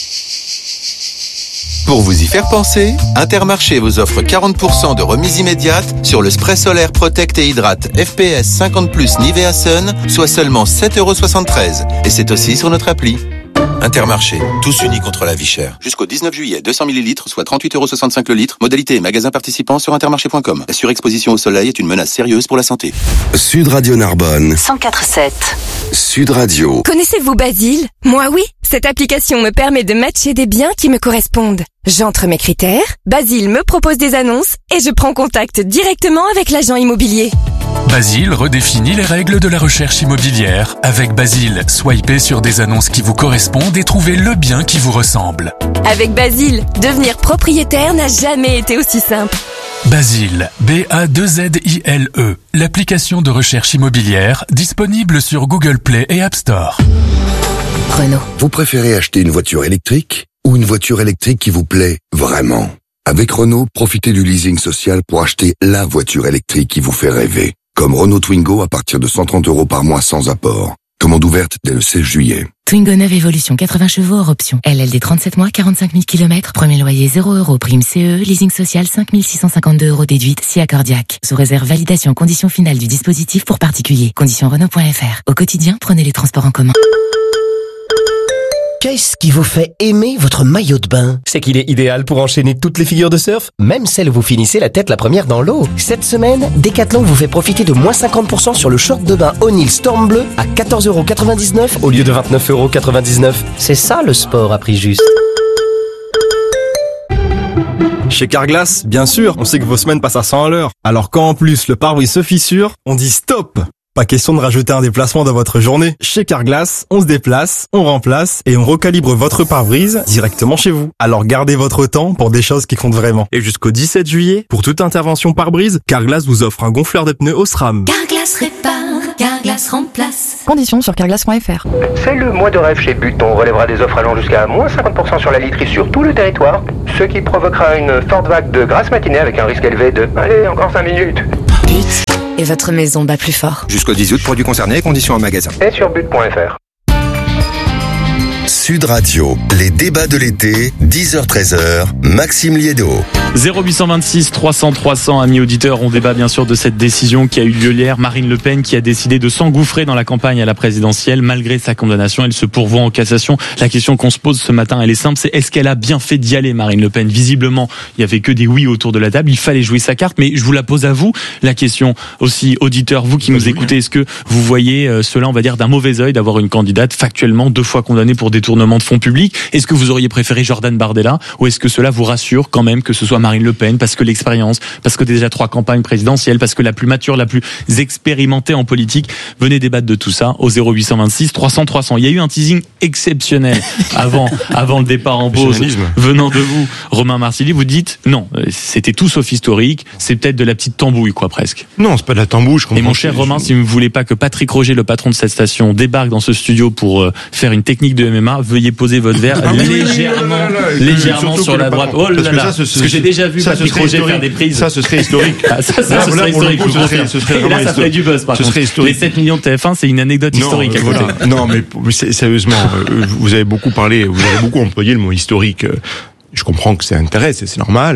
[SPEAKER 16] Pour vous y faire penser, Intermarché vous offre quarante pour cent de remise immédiate sur le spray solaire Protect et Hydrate F P S cinquante plus Nivea Sun, soit seulement sept euros soixante-treize. Et c'est aussi sur notre appli. Intermarché, tous unis contre la vie chère. Jusqu'au dix-neuf juillet, deux cents millilitres, soit trente-huit euros soixante-cinq le litre. Modalité et magasin participants sur intermarché point com. La surexposition au soleil est une menace sérieuse pour la santé.
[SPEAKER 3] Sud Radio Narbonne.
[SPEAKER 17] cent quatre sept.
[SPEAKER 3] Sud Radio.
[SPEAKER 4] Connaissez-vous Basile? Moi oui. Cette application me permet de matcher des biens qui me correspondent. J'entre mes critères, Basile me propose des annonces et je prends contact directement avec l'agent immobilier.
[SPEAKER 8] Basile redéfinit les règles de la recherche immobilière. Avec Basile, swipez sur des annonces qui vous correspondent et trouvez le bien qui vous ressemble.
[SPEAKER 4] Avec Basile, devenir propriétaire n'a jamais été aussi simple.
[SPEAKER 8] Basile, B A deux Z I L E, l'application de recherche immobilière disponible sur Google Play et App Store.
[SPEAKER 4] Renault.
[SPEAKER 3] Vous préférez acheter une voiture électrique ou une voiture électrique qui vous plaît vraiment? Avec Renault, profitez du leasing social pour acheter la voiture électrique qui vous fait rêver. Comme Renault Twingo à partir de cent trente euros par mois sans apport. Commande ouverte dès le seize juillet.
[SPEAKER 9] Twingo neuve Evolution, quatre-vingts chevaux hors option. L L D trente-sept mois, quarante-cinq mille kilomètres. Premier loyer zéro euros. Prime C E, leasing social cinq mille six cent cinquante-deux euros déduite, si accordiaque. Sous réserve validation conditions finales du dispositif pour particuliers. Conditions Renault point F R. Au quotidien, prenez les transports en commun.
[SPEAKER 15] Qu'est-ce qui vous fait aimer votre maillot de bain? C'est qu'il est idéal pour enchaîner toutes les figures de surf, même celles où vous finissez la tête la première dans l'eau. Cette semaine, Decathlon vous fait profiter de moins cinquante pour cent sur le short de bain O'Neill Storm Bleu à quatorze euros quatre-vingt-dix-neuf au lieu de vingt-neuf euros quatre-vingt-dix-neuf. C'est ça le sport à prix juste.
[SPEAKER 7] Chez Carglass, bien sûr, on sait que vos semaines passent à cent à l'heure. Alors quand en plus le pare-brise se fissure, on dit stop. Pas question de rajouter un déplacement dans votre journée. Chez Carglass, on se déplace, on remplace et on recalibre votre pare-brise directement chez vous. Alors gardez votre temps pour des choses qui comptent vraiment. Et jusqu'au dix-sept juillet, pour toute intervention pare-brise, Carglass vous offre un gonfleur de pneus Osram.
[SPEAKER 10] Carglass répare, Carglass remplace.
[SPEAKER 12] Conditions sur carglass point f r.
[SPEAKER 13] C'est le mois de rêve chez But. On relèvera des offres allant jusqu'à moins cinquante pour cent sur la literie sur tout le territoire, ce qui provoquera une forte vague de grasse matinée avec un risque élevé de... Allez, encore cinq minutes.
[SPEAKER 12] But. Et votre maison bat plus fort.
[SPEAKER 14] Jusqu'au dix août, produits concernés, conditions en magasin.
[SPEAKER 13] Et sur but point f r.
[SPEAKER 3] Sud Radio, les débats de l'été, dix heures treize heures, Maxime Liédo.
[SPEAKER 2] zéro huit cent vingt-six trois cents trois cents, amis auditeurs, on débat bien sûr de cette décision qui a eu lieu hier. Marine Le Pen qui a décidé de s'engouffrer dans la campagne à la présidentielle malgré sa condamnation. Elle se pourvoit en cassation. La question qu'on se pose ce matin, elle est simple, c'est est-ce qu'elle a bien fait d'y aller, Marine Le Pen? Visiblement, il y avait que des oui autour de la table. Il fallait jouer sa carte, mais je vous la pose à vous. La question aussi, auditeurs, vous qui nous écoutez, est-ce que vous voyez cela, on va dire, d'un mauvais œil d'avoir une candidate factuellement deux fois condamnée pour détournement de fonds publics? Est-ce que vous auriez préféré Jordan Bardella ou est-ce que cela vous rassure quand même que ce soit Marine Le Pen parce que l'expérience, parce que déjà trois campagnes présidentielles, parce que la plus mature, la plus expérimentée en politique? Venez débattre de tout ça au zéro huit cent vingt-six trois cents trois cents. Il y a eu un teasing exceptionnel avant avant le départ en pause venant de vous, Romain Marcilly. Vous dites non, c'était tout sauf historique, c'est peut-être de la petite tambouille quoi presque.
[SPEAKER 1] Non, c'est pas de la tambouille. Je
[SPEAKER 2] Et mon cher Romain, si vous ne voulez pas que Patrick Roger, le patron de cette station, débarque dans ce studio pour faire une technique de M M A, veuillez poser votre verre ah légèrement, oui, oui, oui, légèrement sur la droite. Oh là là, parce, que, ça, parce que j'ai déjà vu Patrick Roger faire des prises.
[SPEAKER 1] Ça, ce serait historique.
[SPEAKER 2] Ah, ça, ça, là, ce serait historique. Coup, ce serait, ce serait et là, ça ferait du buzz. Par ce contre, les sept millions de T F un, c'est une anecdote non, historique. À côté.
[SPEAKER 1] Voilà. Non, mais sérieusement, vous avez beaucoup parlé, vous avez beaucoup employé le mot historique. Je comprends que ça intéresse, c'est normal.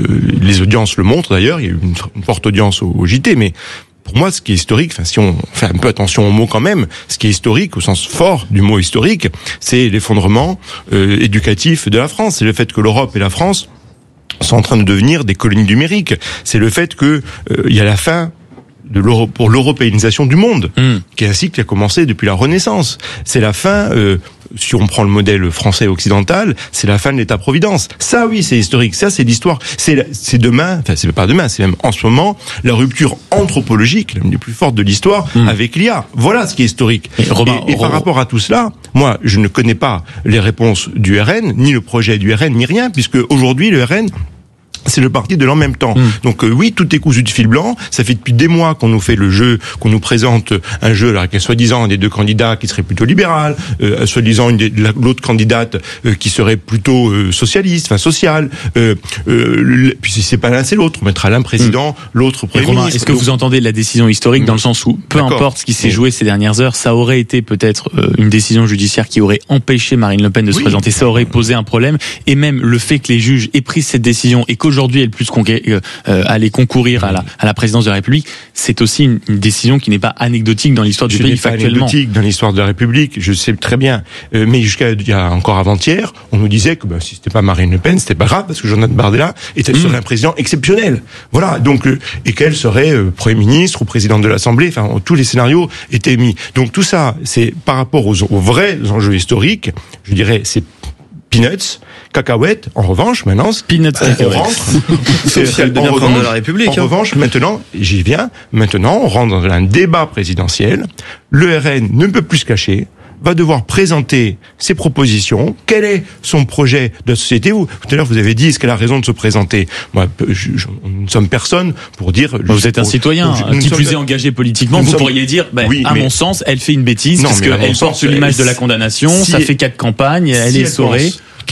[SPEAKER 1] Les audiences le montrent d'ailleurs. Il y a eu une, une forte audience au, au J T, mais pour moi, ce qui est historique, enfin, si on fait un peu attention aux mots quand même, ce qui est historique, au sens fort du mot historique, c'est l'effondrement euh, éducatif de la France. C'est le fait que l'Europe et la France sont en train de devenir des colonies numériques. C'est le fait que euh, il y a la fin de l'euro, pour l'européanisation du monde, mmh. qui est un cycle qui a commencé depuis la Renaissance. C'est la fin, euh, si on prend le modèle français occidental, c'est la fin de l'État-providence. Ça, oui, c'est historique. Ça, c'est l'histoire. C'est, c'est demain, enfin, c'est pas demain, c'est même en ce moment, la rupture anthropologique, l'une des plus fortes de l'histoire, mmh. avec l'I A. Voilà ce qui est historique. Et, Robin, et, et par rapport à tout cela, moi, je ne connais pas les réponses du R N, ni le projet du R N, ni rien, puisque aujourd'hui, le R N, c'est le parti de l'en même temps. Mmh. Donc euh, oui, tout est cousu de fil blanc. Ça fait depuis des mois qu'on nous fait le jeu, qu'on nous présente un jeu alors, avec un soi-disant des deux candidats qui serait plutôt libéral, euh, soi-disant une des, l'autre candidate euh, qui serait plutôt euh, socialiste, enfin sociale. Euh, euh, puis si c'est pas l'un, c'est l'autre. On mettra l'un président, mmh. l'autre premier
[SPEAKER 2] Romain,
[SPEAKER 13] ministre.
[SPEAKER 2] Est-ce que vous entendez la décision historique dans le sens où, peu D'accord. importe ce qui s'est joué ces dernières heures, ça aurait été peut-être euh, une décision judiciaire qui aurait empêché Marine Le Pen de se oui. présenter. Ça aurait posé un problème. Et même le fait que les juges aient pris cette décision et qu'aujourd'hui elle puisse conquérir Euh, aller concourir à la, à la présidence de la République, c'est aussi une, une décision qui n'est pas anecdotique dans l'histoire du
[SPEAKER 1] je
[SPEAKER 2] pays
[SPEAKER 1] n'est pas
[SPEAKER 2] factuellement.
[SPEAKER 1] Anecdotique dans l'histoire de la République, je sais très bien. Euh, mais jusqu'à il y a encore avant-hier, on nous disait que bah, si c'était pas Marine Le Pen, c'était pas grave parce que Jordan Bardella était mmh. serait un président exceptionnel. Voilà. Donc euh, et qu'elle serait euh, Premier ministre ou présidente de l'Assemblée. Enfin, tous les scénarios étaient mis. Donc tout ça, c'est par rapport aux, aux vrais enjeux historiques. Je dirais, c'est peanuts, cacahuètes. En revanche, maintenant,
[SPEAKER 2] peanuts,
[SPEAKER 1] on rentre.
[SPEAKER 5] C'est le devient président de la République.
[SPEAKER 1] En hein. revanche, maintenant, j'y viens. Maintenant, on rentre dans un débat présidentiel. Le R N ne peut plus se cacher. Va devoir présenter ses propositions. Quel est son projet de société? Vous, tout à l'heure, vous avez dit, est-ce qu'elle a raison de se présenter? Moi, je, je, nous ne sommes personne pour dire...
[SPEAKER 2] Vous êtes un citoyen, je, qui plus est engagé politiquement. Vous sommes... pourriez dire, ben, oui, à mais... mon sens, elle fait une bêtise, non, parce qu'elle porte l'image de la condamnation, si ça elle... fait quatre campagnes, elle si est saurée.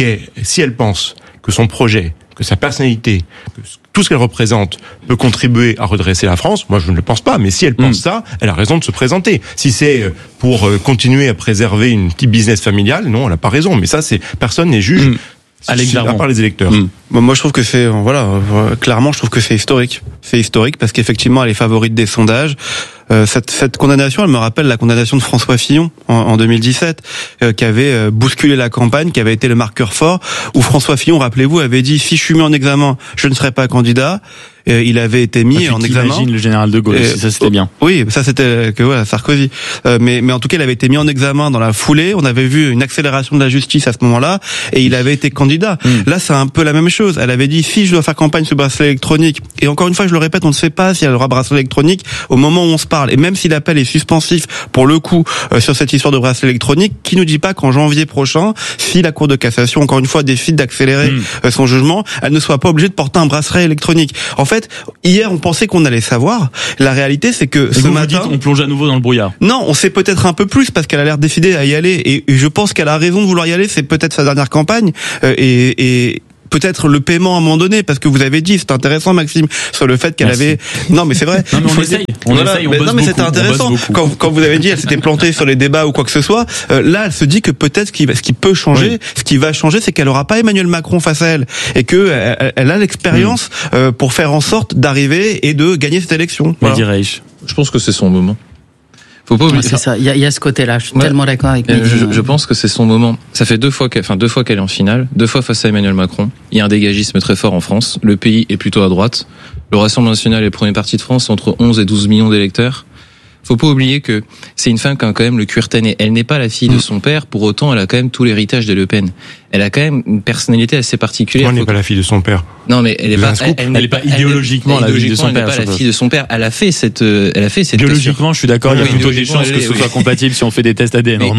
[SPEAKER 1] Si elle pense que son projet, que sa personnalité, que tout ce qu'elle représente peut contribuer à redresser la France, moi je ne le pense pas, mais si elle pense mmh. ça, elle a raison de se présenter. Si c'est pour continuer à préserver une petite business familiale, non, elle n'a pas raison, mais ça, c'est personne n'est juge. Mmh.
[SPEAKER 2] Alex
[SPEAKER 1] à part les électeurs.
[SPEAKER 5] Mmh. Moi, je trouve que c'est, voilà, clairement, je trouve que c'est historique. C'est historique parce qu'effectivement, elle est favorite des sondages. Euh, cette, cette condamnation, elle me rappelle la condamnation de François Fillon en, en deux mille dix-sept, euh, qui avait euh, bousculé la campagne, qui avait été le marqueur fort, où François Fillon, rappelez-vous, avait dit « si je suis mis en examen, je ne serai pas candidat ». euh, il avait été mis en examen.
[SPEAKER 2] Imagine le général de Gaulle, euh, ça c'était bien.
[SPEAKER 5] Oui, ça c'était que voilà, Sarkozy. Euh, mais mais en tout cas, il avait été mis en examen dans la foulée. On avait vu une accélération de la justice à ce moment-là, et il avait été candidat. Mmh. Là, c'est un peu la même chose. Elle avait dit si je dois faire campagne sur bracelet électronique, et encore une fois, je le répète, on ne sait pas si elle aura bracelet électronique au moment où on se parle. Et même si l'appel est suspensif pour le coup euh, sur cette histoire de bracelet électronique, qui nous dit pas qu'en janvier prochain, si la Cour de cassation encore une fois décide d'accélérer mmh. euh, son jugement, elle ne soit pas obligée de porter un bracelet électronique. En fait, hier, on pensait qu'on allait savoir. La réalité, c'est que
[SPEAKER 2] et
[SPEAKER 5] ce
[SPEAKER 2] vous
[SPEAKER 5] matin,
[SPEAKER 2] vous dites, on plonge à nouveau dans le brouillard.
[SPEAKER 5] Non, on sait peut-être un peu plus parce qu'elle a l'air décidée à y aller, et, et je pense qu'elle a raison de vouloir y aller. C'est peut-être sa dernière campagne, euh, et, et peut-être le paiement à un moment donné, parce que vous avez dit, c'est intéressant Maxime, sur le fait qu'elle
[SPEAKER 2] Merci.
[SPEAKER 5] avait... Non mais c'est vrai.
[SPEAKER 2] Non mais on essaye, on
[SPEAKER 5] voilà,
[SPEAKER 2] essaye, on
[SPEAKER 5] mais
[SPEAKER 2] bosse
[SPEAKER 5] non mais
[SPEAKER 2] beaucoup,
[SPEAKER 5] c'était intéressant. Quand, quand vous avez dit, elle s'était plantée sur les débats ou quoi que ce soit, euh, là elle se dit que peut-être ce qui, ce qui peut changer, oui. ce qui va changer, c'est qu'elle aura pas Emmanuel Macron face à elle, et que elle, elle a l'expérience mmh. euh, pour faire en sorte d'arriver et de gagner cette élection.
[SPEAKER 2] Voilà.
[SPEAKER 6] Je pense que c'est son moment. Faut pas oublier.
[SPEAKER 26] Ouais, c'est ça. Il y a, il y a ce côté-là. Je suis ouais. tellement d'accord avec
[SPEAKER 6] lui. Je, je pense que c'est son moment. Ça fait deux fois qu'elle, enfin deux fois qu'elle est en finale, deux fois face à Emmanuel Macron. Il y a un dégagisme très fort en France. Le pays est plutôt à droite. Le Rassemblement national est le premier parti de France, entre onze et douze millions d'électeurs. Faut pas oublier que c'est une femme qui a quand même le cuir tanné. Elle n'est pas la fille de son père, pour autant elle a quand même tout l'héritage de Le Pen. Elle a quand même une personnalité assez particulière.
[SPEAKER 1] Elle n'est pas la fille de son père.
[SPEAKER 6] Non mais elle est pas, elle,
[SPEAKER 2] elle, elle n'est pas idéologiquement la fille de son
[SPEAKER 6] père. Elle n'est pas la fille de son père. Elle a fait cette, elle a fait cette.
[SPEAKER 2] Biologiquement, je suis d'accord. Il y a plutôt des chances que ce soit compatible si on fait des tests A D N.
[SPEAKER 6] Non,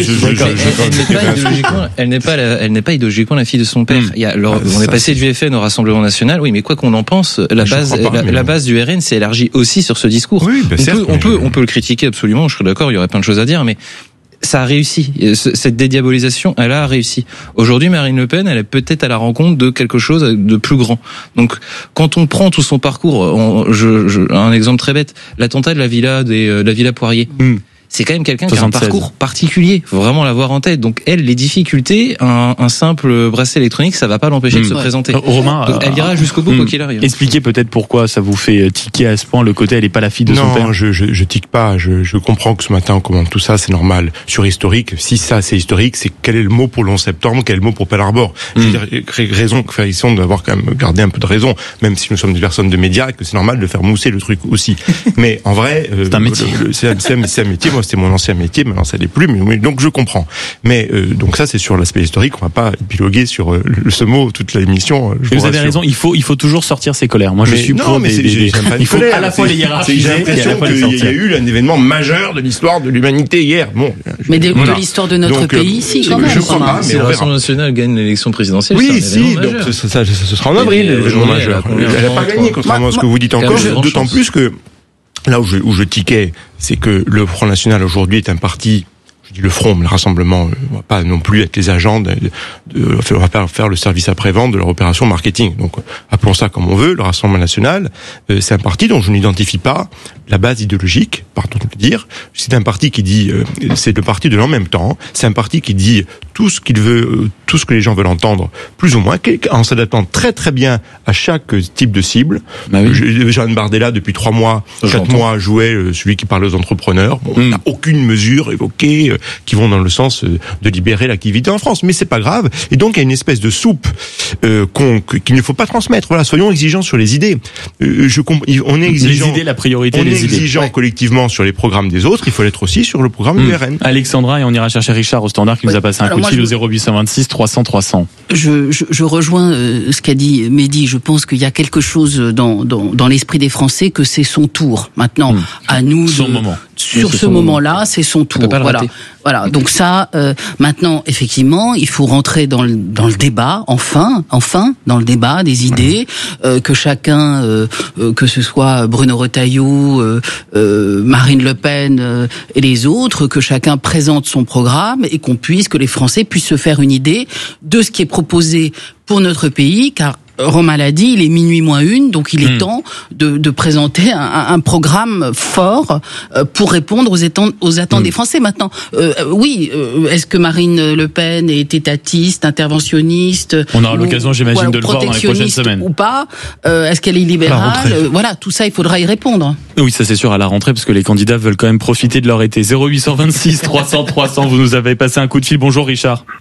[SPEAKER 6] elle n'est pas, elle n'est pas idéologiquement la fille de son père. Il y a, on est passé du F N au Rassemblement national. Oui, mais quoi qu'on en pense, la base, la base du R N s'est élargie aussi sur ce discours.
[SPEAKER 1] Oui,
[SPEAKER 6] on peut, on peut le critiquer absolument. Je suis d'accord. Il y aurait plein de choses à dire, mais ça a réussi. Cette dédiabolisation, elle a réussi. Aujourd'hui, Marine Le Pen, elle est peut-être à la rencontre de quelque chose de plus grand. Donc, quand on prend tout son parcours, on, je, je, un exemple très bête, l'attentat de la villa des, de la villa Poirier. Mm. C'est quand même quelqu'un qui a un parcours particulier. Faut vraiment l'avoir en tête. Donc elle, les difficultés, un, un simple bracelet électronique, ça va pas l'empêcher mmh. de se ouais. présenter.
[SPEAKER 2] Romain,
[SPEAKER 6] donc, elle ira jusqu'au bout, mmh. quoi qu'il arrive.
[SPEAKER 2] Expliquez peut-être pourquoi ça vous fait tiquer à ce point le côté elle est pas la fille de
[SPEAKER 1] non,
[SPEAKER 2] son père.
[SPEAKER 1] Non, je, je, je tique pas. Je, je comprends que ce matin on commente tout ça, c'est normal. Sur historique, si ça c'est historique, c'est quel est le mot pour le onze septembre, quel est le mot pour Pearl Harbor. Mmh. C'est-à-dire, raison, ici d'avoir quand même gardé un peu de raison, même si nous sommes des personnes de médias, et que c'est normal de faire mousser le truc aussi. Mais en vrai,
[SPEAKER 2] c'est un métier.
[SPEAKER 1] Le, le, c'est, un, c'est, un, c'est un métier. Moi, c'était mon ancien métier. Maintenant ça l'est plus, mais donc je comprends. Mais euh, donc ça c'est sur l'aspect historique, on va pas épiloguer sur euh, le, ce mot toute l'émission.
[SPEAKER 2] Vous, vous avez raison, il faut il faut toujours sortir ses colères. Moi mais je suis
[SPEAKER 1] non,
[SPEAKER 2] pour
[SPEAKER 1] mais
[SPEAKER 2] des,
[SPEAKER 1] c'est,
[SPEAKER 2] des,
[SPEAKER 1] j'aime pas
[SPEAKER 2] il faut
[SPEAKER 1] colère,
[SPEAKER 2] à la fois les hiérarchiser.
[SPEAKER 1] J'ai l'impression qu'il y a eu un événement majeur de l'histoire de l'humanité hier. Bon,
[SPEAKER 26] mais de, voilà. de l'histoire de notre donc, pays ici quand même.
[SPEAKER 6] Je crois pas. Mais le Rassemblement national gagne l'élection présidentielle.
[SPEAKER 1] Oui, si, donc ce sera en avril l'événement majeur. Elle n'a pas gagné, contrairement à ce que vous dites encore. D'autant plus que là où je où je tiquais, c'est que le Front National aujourd'hui est un parti. Je dis le Front, mais le Rassemblement, on va pas non plus être les agents de, de, de on va pas faire le service après-vente de leur opération marketing. Donc, appelons ça comme on veut. Le Rassemblement National, euh, c'est un parti dont je n'identifie pas la base idéologique, pardon de le dire. C'est un parti qui dit, euh, c'est le parti de l'en même temps. C'est un parti qui dit tout ce qu'il veut, euh, tout ce que les gens veulent entendre, plus ou moins, en s'adaptant très très bien à chaque type de cible. Bah oui. Jeanne Bardella, depuis trois mois, quatre mois, jouait euh, celui qui parle aux entrepreneurs. Bon, mm. il n'a aucune mesure évoquée. Euh, qui vont dans le sens de libérer l'activité en France, mais c'est pas grave. Et donc il y a une espèce de soupe euh, qu'on, qu'il ne faut pas transmettre. Voilà, soyons exigeants sur les idées. Euh, je on est exigeant.
[SPEAKER 2] Les idées, la priorité.
[SPEAKER 1] On
[SPEAKER 2] les
[SPEAKER 1] est exigeant
[SPEAKER 2] ouais.
[SPEAKER 1] collectivement sur les programmes des autres. Il faut l'être aussi sur le programme mmh. du R N.
[SPEAKER 2] Alexandra, et on ira chercher Richard au standard qui oui. nous a passé un Alors coup de fil au zéro huit cent vingt-six trois cents trois cents.
[SPEAKER 26] Je, je, je rejoins euh, ce qu'a dit Mehdi. Je pense qu'il y a quelque chose dans dans, dans l'esprit des Français que c'est son tour. Maintenant, mmh. à nous.
[SPEAKER 2] Son
[SPEAKER 26] de,
[SPEAKER 2] moment.
[SPEAKER 26] Sur ce moment-là, moment. c'est son tour. Voilà. Voilà. Donc ça, euh, maintenant, effectivement, il faut rentrer dans le dans le débat, enfin, enfin, dans le débat des idées, euh, que chacun, euh, euh, que ce soit Bruno Retailleau, euh, euh, Marine Le Pen euh, et les autres, que chacun présente son programme et qu'on puisse, que les Français puissent se faire une idée de ce qui est proposé pour notre pays, car Romain l'a dit, il est minuit moins une, donc il est mmh. temps de, de présenter un, un programme fort pour répondre aux attentes, aux attentes mmh. des Français. Maintenant, euh, oui, euh, est-ce que Marine Le Pen est étatiste, interventionniste?
[SPEAKER 2] On aura ou, l'occasion, j'imagine, voilà, de le voir dans les prochaines semaines.
[SPEAKER 26] Ou pas? euh, Est-ce qu'elle est libérale? euh, Voilà, tout ça, il faudra y répondre.
[SPEAKER 2] Oui, ça c'est sûr, à la rentrée, parce que les candidats veulent quand même profiter de leur été. zéro huit cent vingt-six trois cents trois cents, vous nous avez passé un coup de fil. Bonjour Richard.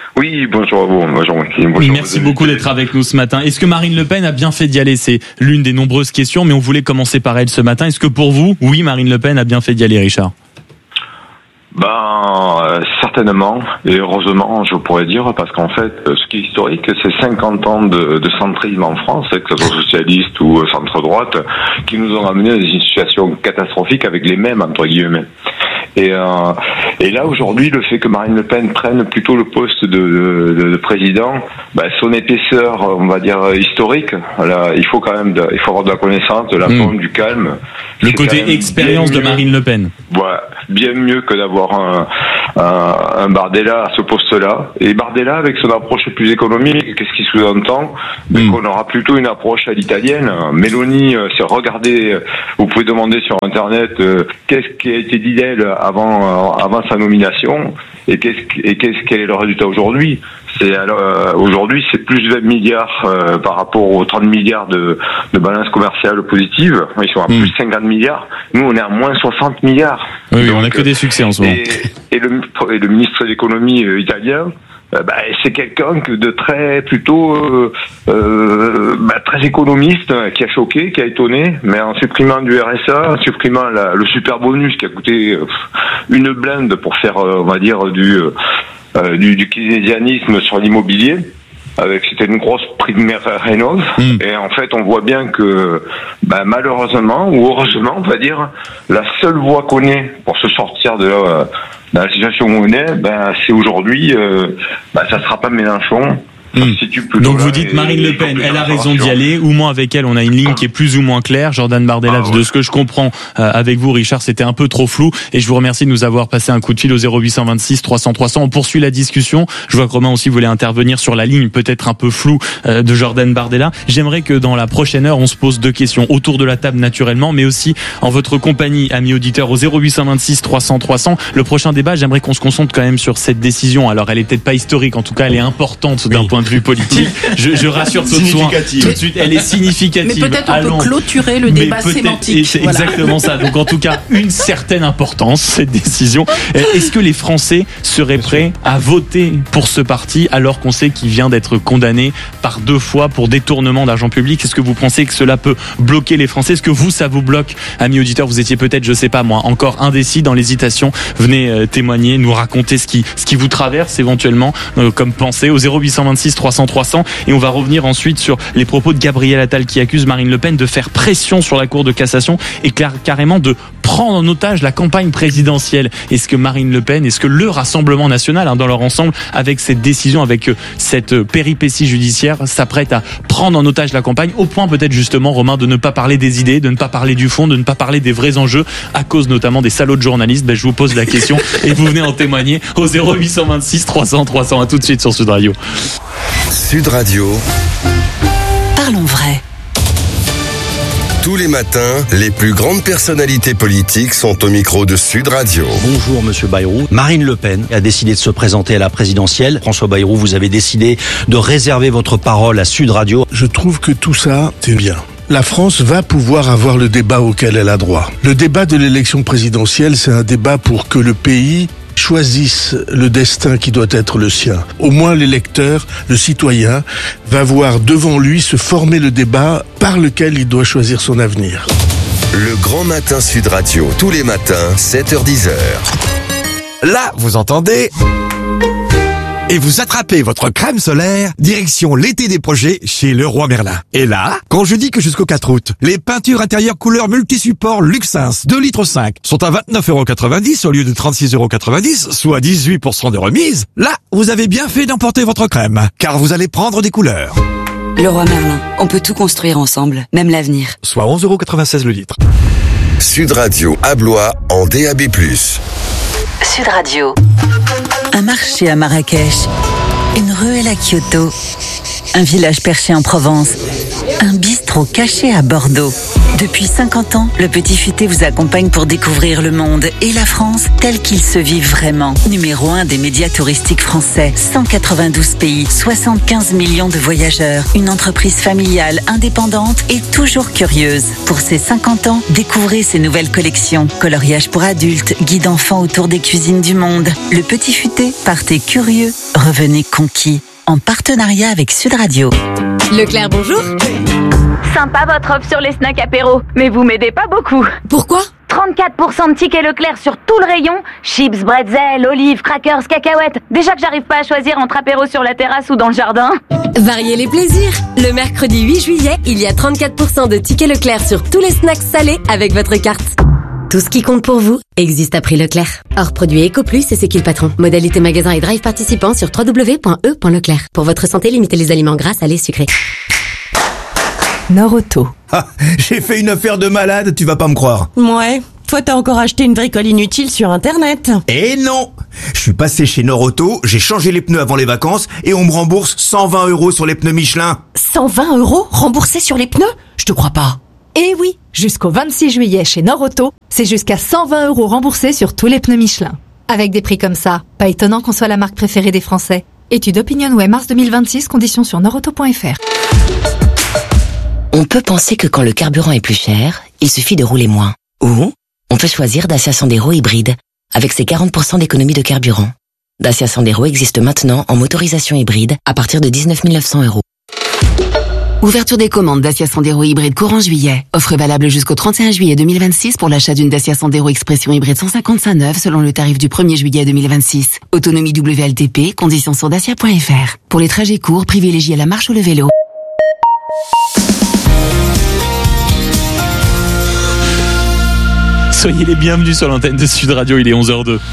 [SPEAKER 18] Oui, bonjour à vous. Bonjour, bonjour
[SPEAKER 2] Merci beaucoup d'être avec nous ce matin. Est-ce que Marine Le Pen a bien fait d'y aller? C'est l'une des nombreuses questions, mais on voulait commencer par elle ce matin. Est-ce que pour vous, oui, Marine Le Pen a bien fait d'y aller, Richard?
[SPEAKER 18] Ben, euh, certainement, et heureusement, je pourrais dire, parce qu'en fait, ce qui est historique, c'est cinquante ans de, de centrisme en France, que ce soit socialiste ou centre-droite, qui nous ont amené dans une situation catastrophique avec les mêmes, entre guillemets. Et, euh, et là, aujourd'hui, le fait que Marine Le Pen prenne plutôt le poste de, de, de président, bah, son épaisseur, on va dire, historique, là, il faut quand même de, il faut avoir de la connaissance, de la forme, mmh. du calme.
[SPEAKER 2] Le côté expérience de Marine Le Pen.
[SPEAKER 18] Voilà, bien mieux que d'avoir un, un, un Bardella à ce poste-là. Et Bardella, avec son approche plus économique, qu'est-ce qu'il sous-entend? mmh. Qu'on aura plutôt une approche à l'italienne. Mélanie, c'est regarder, vous pouvez demander sur Internet euh, qu'est-ce qui a été dit d'elle avant euh, avant sa nomination et qu'est-ce et qu'est-ce quel est le résultat aujourd'hui. C'est alors euh, aujourd'hui c'est plus de vingt milliards euh, par rapport aux trente milliards de, de balance commerciale positive. Ils sont à mmh. plus cinquante milliards. Nous on est à moins soixante milliards.
[SPEAKER 2] Oui,
[SPEAKER 18] Donc,
[SPEAKER 2] on a que des succès en ce moment.
[SPEAKER 18] Et, et, le, et le ministre de l'économie euh, italien, euh, bah, c'est quelqu'un que de très plutôt euh, euh, bah, très économiste, qui a choqué, qui a étonné, mais en supprimant du R S A, en supprimant la, le super bonus qui a coûté euh, une blinde pour faire euh, on va dire du euh, Euh, du, du keynésianisme sur l'immobilier, avec c'était une grosse prime rénov. Mmh. Et en fait, on voit bien que, bah, malheureusement ou heureusement, on va dire, la seule voie qu'on ait pour se sortir de la, de la situation où on est, bah, c'est aujourd'hui, euh, bah, ça sera pas Mélenchon.
[SPEAKER 2] Mmh. Donc vous dites Marine Le Pen, elle a raison d'y aller, ou moins avec elle on a une ligne qui est plus ou moins claire. Jordan Bardella, ah ouais. de ce que je comprends euh, avec vous Richard, c'était un peu trop flou, et je vous remercie de nous avoir passé un coup de fil au zéro huit deux six trois cents trois cents. On poursuit la discussion. Je vois que Romain aussi voulait intervenir sur la ligne peut-être un peu floue euh, de Jordan Bardella. J'aimerais que dans la prochaine heure on se pose deux questions autour de la table naturellement, mais aussi en votre compagnie, amis auditeurs, au zéro huit deux six trois cents trois cents. Le prochain débat, j'aimerais qu'on se concentre quand même sur cette décision. Alors elle est peut-être pas historique, en tout cas elle est importante d'un oui. point de vue politique. Je, je rassure tout de suite, tout de suite, elle est significative.
[SPEAKER 26] Mais peut-être on
[SPEAKER 2] Allons.
[SPEAKER 26] peut clôturer le débat sémantique.
[SPEAKER 2] C'est voilà. exactement ça. Donc en tout cas, une certaine importance, cette décision. Est-ce que les Français seraient prêts à voter pour ce parti alors qu'on sait qu'il vient d'être condamné par deux fois pour détournement d'argent public? Est-ce que vous pensez que cela peut bloquer les Français? Est-ce que vous, ça vous bloque? Amis auditeurs, vous étiez peut-être, je sais pas moi, encore indécis dans l'hésitation. Venez euh, témoigner, nous raconter ce qui, ce qui vous traverse éventuellement euh, comme pensée au zéro huit deux six trois cents trois cents. Et on va revenir ensuite sur les propos de Gabriel Attal qui accuse Marine Le Pen de faire pression sur la Cour de cassation et carrément de prendre en otage la campagne présidentielle. Est-ce que Marine Le Pen, est-ce que le Rassemblement national, hein, dans leur ensemble, avec cette décision, avec cette péripétie judiciaire, s'apprête à prendre en otage la campagne, au point peut-être justement, Romain, de ne pas parler des idées, de ne pas parler du fond, de ne pas parler des vrais enjeux, à cause notamment des salauds de journalistes? Ben, je vous pose la question et vous venez en témoigner au zéro huit deux six trois cents trois cents. À tout de suite sur Sud Radio.
[SPEAKER 3] Sud Radio.
[SPEAKER 17] Parlons vrai.
[SPEAKER 3] Tous les matins, les plus grandes personnalités politiques sont au micro de Sud Radio.
[SPEAKER 19] Bonjour Monsieur Bayrou. Marine Le Pen a décidé de se présenter à la présidentielle. François Bayrou, vous avez décidé de réserver votre parole à Sud Radio.
[SPEAKER 20] Je trouve que tout ça, c'est bien. La France va pouvoir avoir le débat auquel elle a droit. Le débat de l'élection présidentielle, c'est un débat pour que le pays choisisse le destin qui doit être le sien. Au moins l'électeur, le citoyen, va voir devant lui se former le débat par lequel il doit choisir son avenir.
[SPEAKER 3] Le Grand Matin Sud Radio, tous les matins, sept heures dix heures.
[SPEAKER 21] Là, vous entendez ? Et vous attrapez votre crème solaire, direction l'été des projets chez Leroy Merlin. Et là, quand je dis que jusqu'au quatre août, les peintures intérieures couleur multi-support Luxins deux litres cinq sont à vingt-neuf euros quatre-vingt-dix au lieu de trente-six euros quatre-vingt-dix, soit dix-huit pour cent de remise, là, vous avez bien fait d'emporter votre crème, car vous allez prendre des couleurs.
[SPEAKER 12] Leroy Merlin, on peut tout construire ensemble, même l'avenir.
[SPEAKER 21] Soit onze euros quatre-vingt-seize le litre.
[SPEAKER 3] Sud Radio à Blois en D A B plus.
[SPEAKER 17] Sud Radio. Un marché à Marrakech, une ruelle à Kyoto, un village perché en Provence, un bistrot caché à Bordeaux. Depuis cinquante ans, le Petit Futé vous accompagne pour découvrir le monde et la France tel qu'il se vit vraiment. Numéro un des médias touristiques français, cent quatre-vingt-douze pays, soixante-quinze millions de voyageurs, une entreprise familiale, indépendante et toujours curieuse. Pour ses cinquante ans, découvrez ses nouvelles collections. Coloriage pour adultes, guide enfants autour des cuisines du monde. Le Petit Futé, partez curieux, revenez conquis. En partenariat avec Sud Radio.
[SPEAKER 11] Leclerc, bonjour.
[SPEAKER 16] Sympa votre offre sur les snacks apéro, mais vous m'aidez pas beaucoup.
[SPEAKER 11] Pourquoi ?
[SPEAKER 16] trente-quatre pour cent de tickets Leclerc sur tout le rayon. Chips, bretzel, olives, crackers, cacahuètes. Déjà que j'arrive pas à choisir entre apéro sur la terrasse ou dans le jardin.
[SPEAKER 11] Variez les plaisirs. Le mercredi huit juillet, il y a trente-quatre pour cent de tickets Leclerc sur tous les snacks salés avec votre carte. Tout ce qui compte pour vous existe à prix Leclerc. Hors produit EcoPlus et c'est qui le patron. Modalité magasin et drive participant sur w w w point e point leclerc. Pour votre santé, limitez les aliments gras, salés, sucrés.
[SPEAKER 22] Norauto.
[SPEAKER 23] Ah, j'ai fait une affaire de malade, tu vas pas me croire.
[SPEAKER 22] Ouais, toi t'as encore acheté une bricole inutile sur internet.
[SPEAKER 23] Eh non, je suis passé chez Norauto, j'ai changé les pneus avant les vacances et on me rembourse cent vingt euros sur les pneus Michelin.
[SPEAKER 22] cent vingt euros remboursés sur les pneus ? Je te crois pas.
[SPEAKER 24] Eh oui, jusqu'au vingt-six juillet chez Norauto, c'est jusqu'à cent vingt euros remboursés sur tous les pneus Michelin. Avec des prix comme ça, pas étonnant qu'on soit la marque préférée des Français. Étude OpinionWay mars deux mille vingt-six, conditions sur norauto point f r.
[SPEAKER 9] On peut penser que quand le carburant est plus cher, il suffit de rouler moins. Ou on peut choisir Dacia Sandero hybride, avec ses quarante pour cent d'économie de carburant. Dacia Sandero existe maintenant en motorisation hybride à partir de dix-neuf mille neuf cents euros.
[SPEAKER 25] Ouverture des commandes Dacia Sandero hybride courant juillet. Offre valable jusqu'au trente et un juillet deux mille vingt-six pour l'achat d'une Dacia Sandero Expression hybride cent cinquante-cinq neuve selon le tarif du premier juillet deux mille vingt-six. Autonomie W L T P, conditions sur dacia point f r. Pour les trajets courts, privilégiez la marche ou le vélo.
[SPEAKER 2] Soyez les bienvenus sur l'antenne de Sud Radio, il est onze heures deux.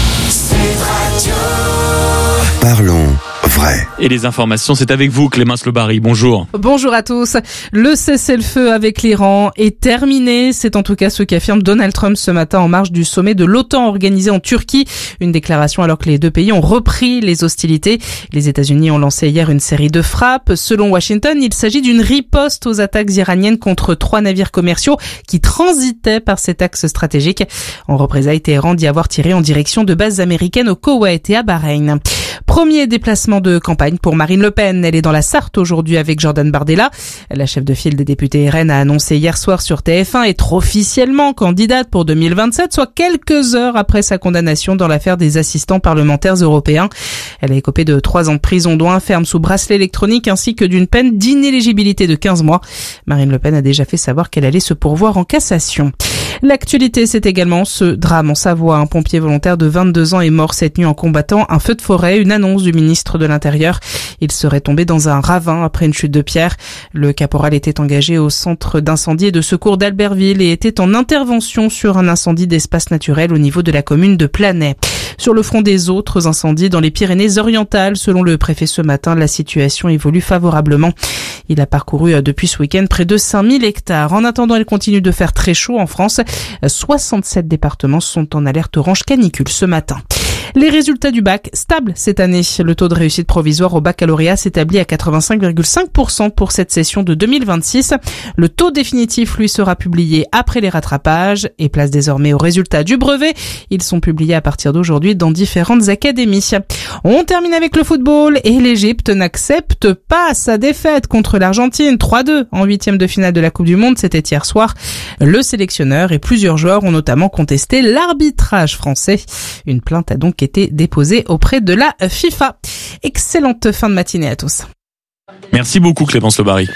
[SPEAKER 3] Parlons vrai.
[SPEAKER 2] Et les informations, c'est avec vous, Clémence Lebary. Bonjour.
[SPEAKER 27] Bonjour à tous. Le cessez-le-feu avec l'Iran est terminé. C'est en tout cas ce qu'affirme Donald Trump ce matin en marge du sommet de l'OTAN organisé en Turquie. Une déclaration alors que les deux pays ont repris les hostilités. Les États-Unis ont lancé hier une série de frappes. Selon Washington, il s'agit d'une riposte aux attaques iraniennes contre trois navires commerciaux qui transitaient par cet axe stratégique. En représailles, Téhéran dit avoir tiré en direction de bases américaines au Koweït et à Bahreïn. Premier déplacement de campagne pour Marine Le Pen. Elle est dans la Sarthe aujourd'hui avec Jordan Bardella. La chef de file des députés R N a annoncé hier soir sur T F un être officiellement candidate pour deux mille vingt-sept, soit quelques heures après sa condamnation dans l'affaire des assistants parlementaires européens. Elle a écopé de trois ans de prison, dont un ferme sous bracelet électronique, ainsi que d'une peine d'inéligibilité de quinze mois. Marine Le Pen a déjà fait savoir qu'elle allait se pourvoir en cassation. L'actualité, c'est également ce drame en Savoie. Un pompier volontaire de vingt-deux ans est mort cette nuit en combattant un feu de forêt. Une annonce du ministre de l'Intérieur. Il serait tombé dans un ravin après une chute de pierre. Le caporal était engagé au centre d'incendie et de secours d'Albertville et était en intervention sur un incendie d'espace naturel au niveau de la commune de Planay. Sur le front des autres incendies dans les Pyrénées-Orientales, selon le préfet ce matin, la situation évolue favorablement. Il a parcouru depuis ce week-end près de cinq mille hectares. En attendant, il continue de faire très chaud en France. soixante-sept départements sont en alerte orange canicule ce matin. Les résultats du bac, stables cette année. Le taux de réussite provisoire au baccalauréat s'établit à quatre-vingt-cinq virgule cinq pour cent pour cette session de deux mille vingt-six. Le taux définitif, lui, sera publié après les rattrapages et place désormais aux résultats du brevet. Ils sont publiés à partir d'aujourd'hui dans différentes académies. On termine avec le football et l'Égypte n'accepte pas sa défaite contre l'Argentine. trois deux en huitième de finale de la Coupe du Monde, c'était hier soir. Le sélectionneur et plusieurs joueurs ont notamment contesté l'arbitrage français. Une plainte a donc été déposée auprès de la FIFA. Excellente fin de matinée à tous.
[SPEAKER 2] Merci beaucoup Clémence Lebary.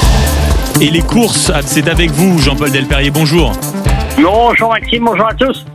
[SPEAKER 2] Et les courses, c'est avec vous Jean-Paul Delperrier, bonjour.
[SPEAKER 28] Bonjour Maxime, bonjour à tous.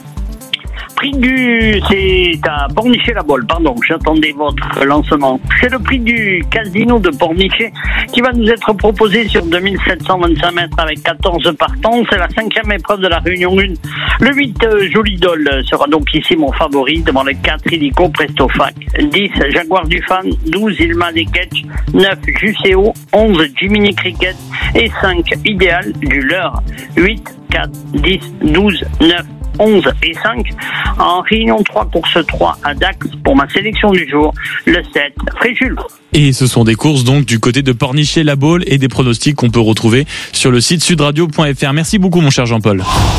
[SPEAKER 28] Prix du... c'est à Pornichet-la-Baule, pardon, j'attendais votre lancement. C'est le prix du casino de Pornichet qui va nous être proposé sur deux mille sept cent vingt-cinq mètres avec quatorze partants. C'est la cinquième épreuve de la Réunion un. Le huit, euh, Jolidol, sera donc ici mon favori devant le quatre, Illico Prestofac. dix, Jaguar du Fan. douze, Ilma des Ketch. neuf, Juseo. onze, Jiminy Cricket. Et cinq, Idéal du Leurre. huit, quatre, dix, douze, neuf, onze et cinq. En réunion trois, course trois à Dax pour ma sélection du jour, le sept, Fréjus.
[SPEAKER 2] Et ce sont des courses donc du côté de Pornichet-La Baule et des pronostics qu'on peut retrouver sur le site sudradio point f r. Merci beaucoup mon cher Jean-Paul.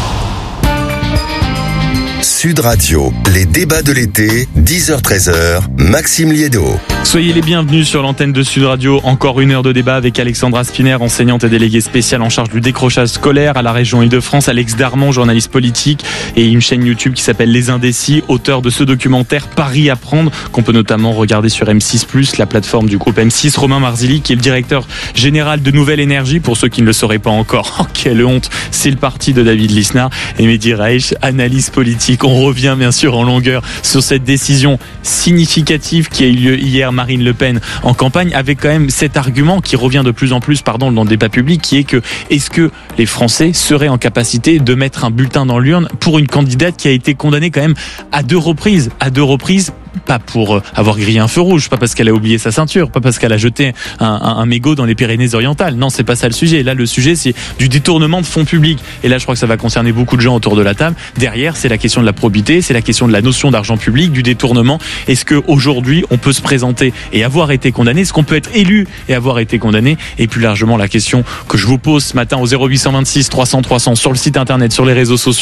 [SPEAKER 3] Sud Radio, les débats de l'été, dix heures treize heures, Maxime Liédo.
[SPEAKER 2] Soyez les bienvenus sur l'antenne de Sud Radio. Encore une heure de débat avec Alexandra Spinner, enseignante et déléguée spéciale en charge du décrochage scolaire à la région Île-de-France, Alex Darmon, journaliste politique, et une chaîne YouTube qui s'appelle Les Indécis, auteur de ce documentaire Paris à prendre, qu'on peut notamment regarder sur M six plus, la plateforme du groupe M six. Romain Marzilli, qui est le directeur général de Nouvelle Énergie, pour ceux qui ne le sauraient pas encore. Oh, quelle honte, c'est le parti de David Lisnard. Et Mehdi Reich, analyse politique. On revient bien sûr en longueur sur cette décision significative qui a eu lieu hier, Marine Le Pen en campagne, avec quand même cet argument qui revient de plus en plus pardon, dans le débat public, qui est que est-ce que les Français seraient en capacité de mettre un bulletin dans l'urne pour une candidate qui a été condamnée quand même à deux reprises, à deux reprises pas pour avoir grillé un feu rouge, pas parce qu'elle a oublié sa ceinture, pas parce qu'elle a jeté un, un, un mégot dans les Pyrénées-Orientales. Non, c'est pas ça le sujet. Là, le sujet, c'est du détournement de fonds publics. Et là, je crois que ça va concerner beaucoup de gens autour de la table. Derrière, c'est la question de la probité, c'est la question de la notion d'argent public, du détournement. Est-ce que aujourd'hui, on peut se présenter et avoir été condamné? Est-ce qu'on peut être élu et avoir été condamné? Et plus largement, la question que je vous pose ce matin au zéro huit cent vingt-six trois cents trois cents sur le site internet, sur les réseaux sociaux.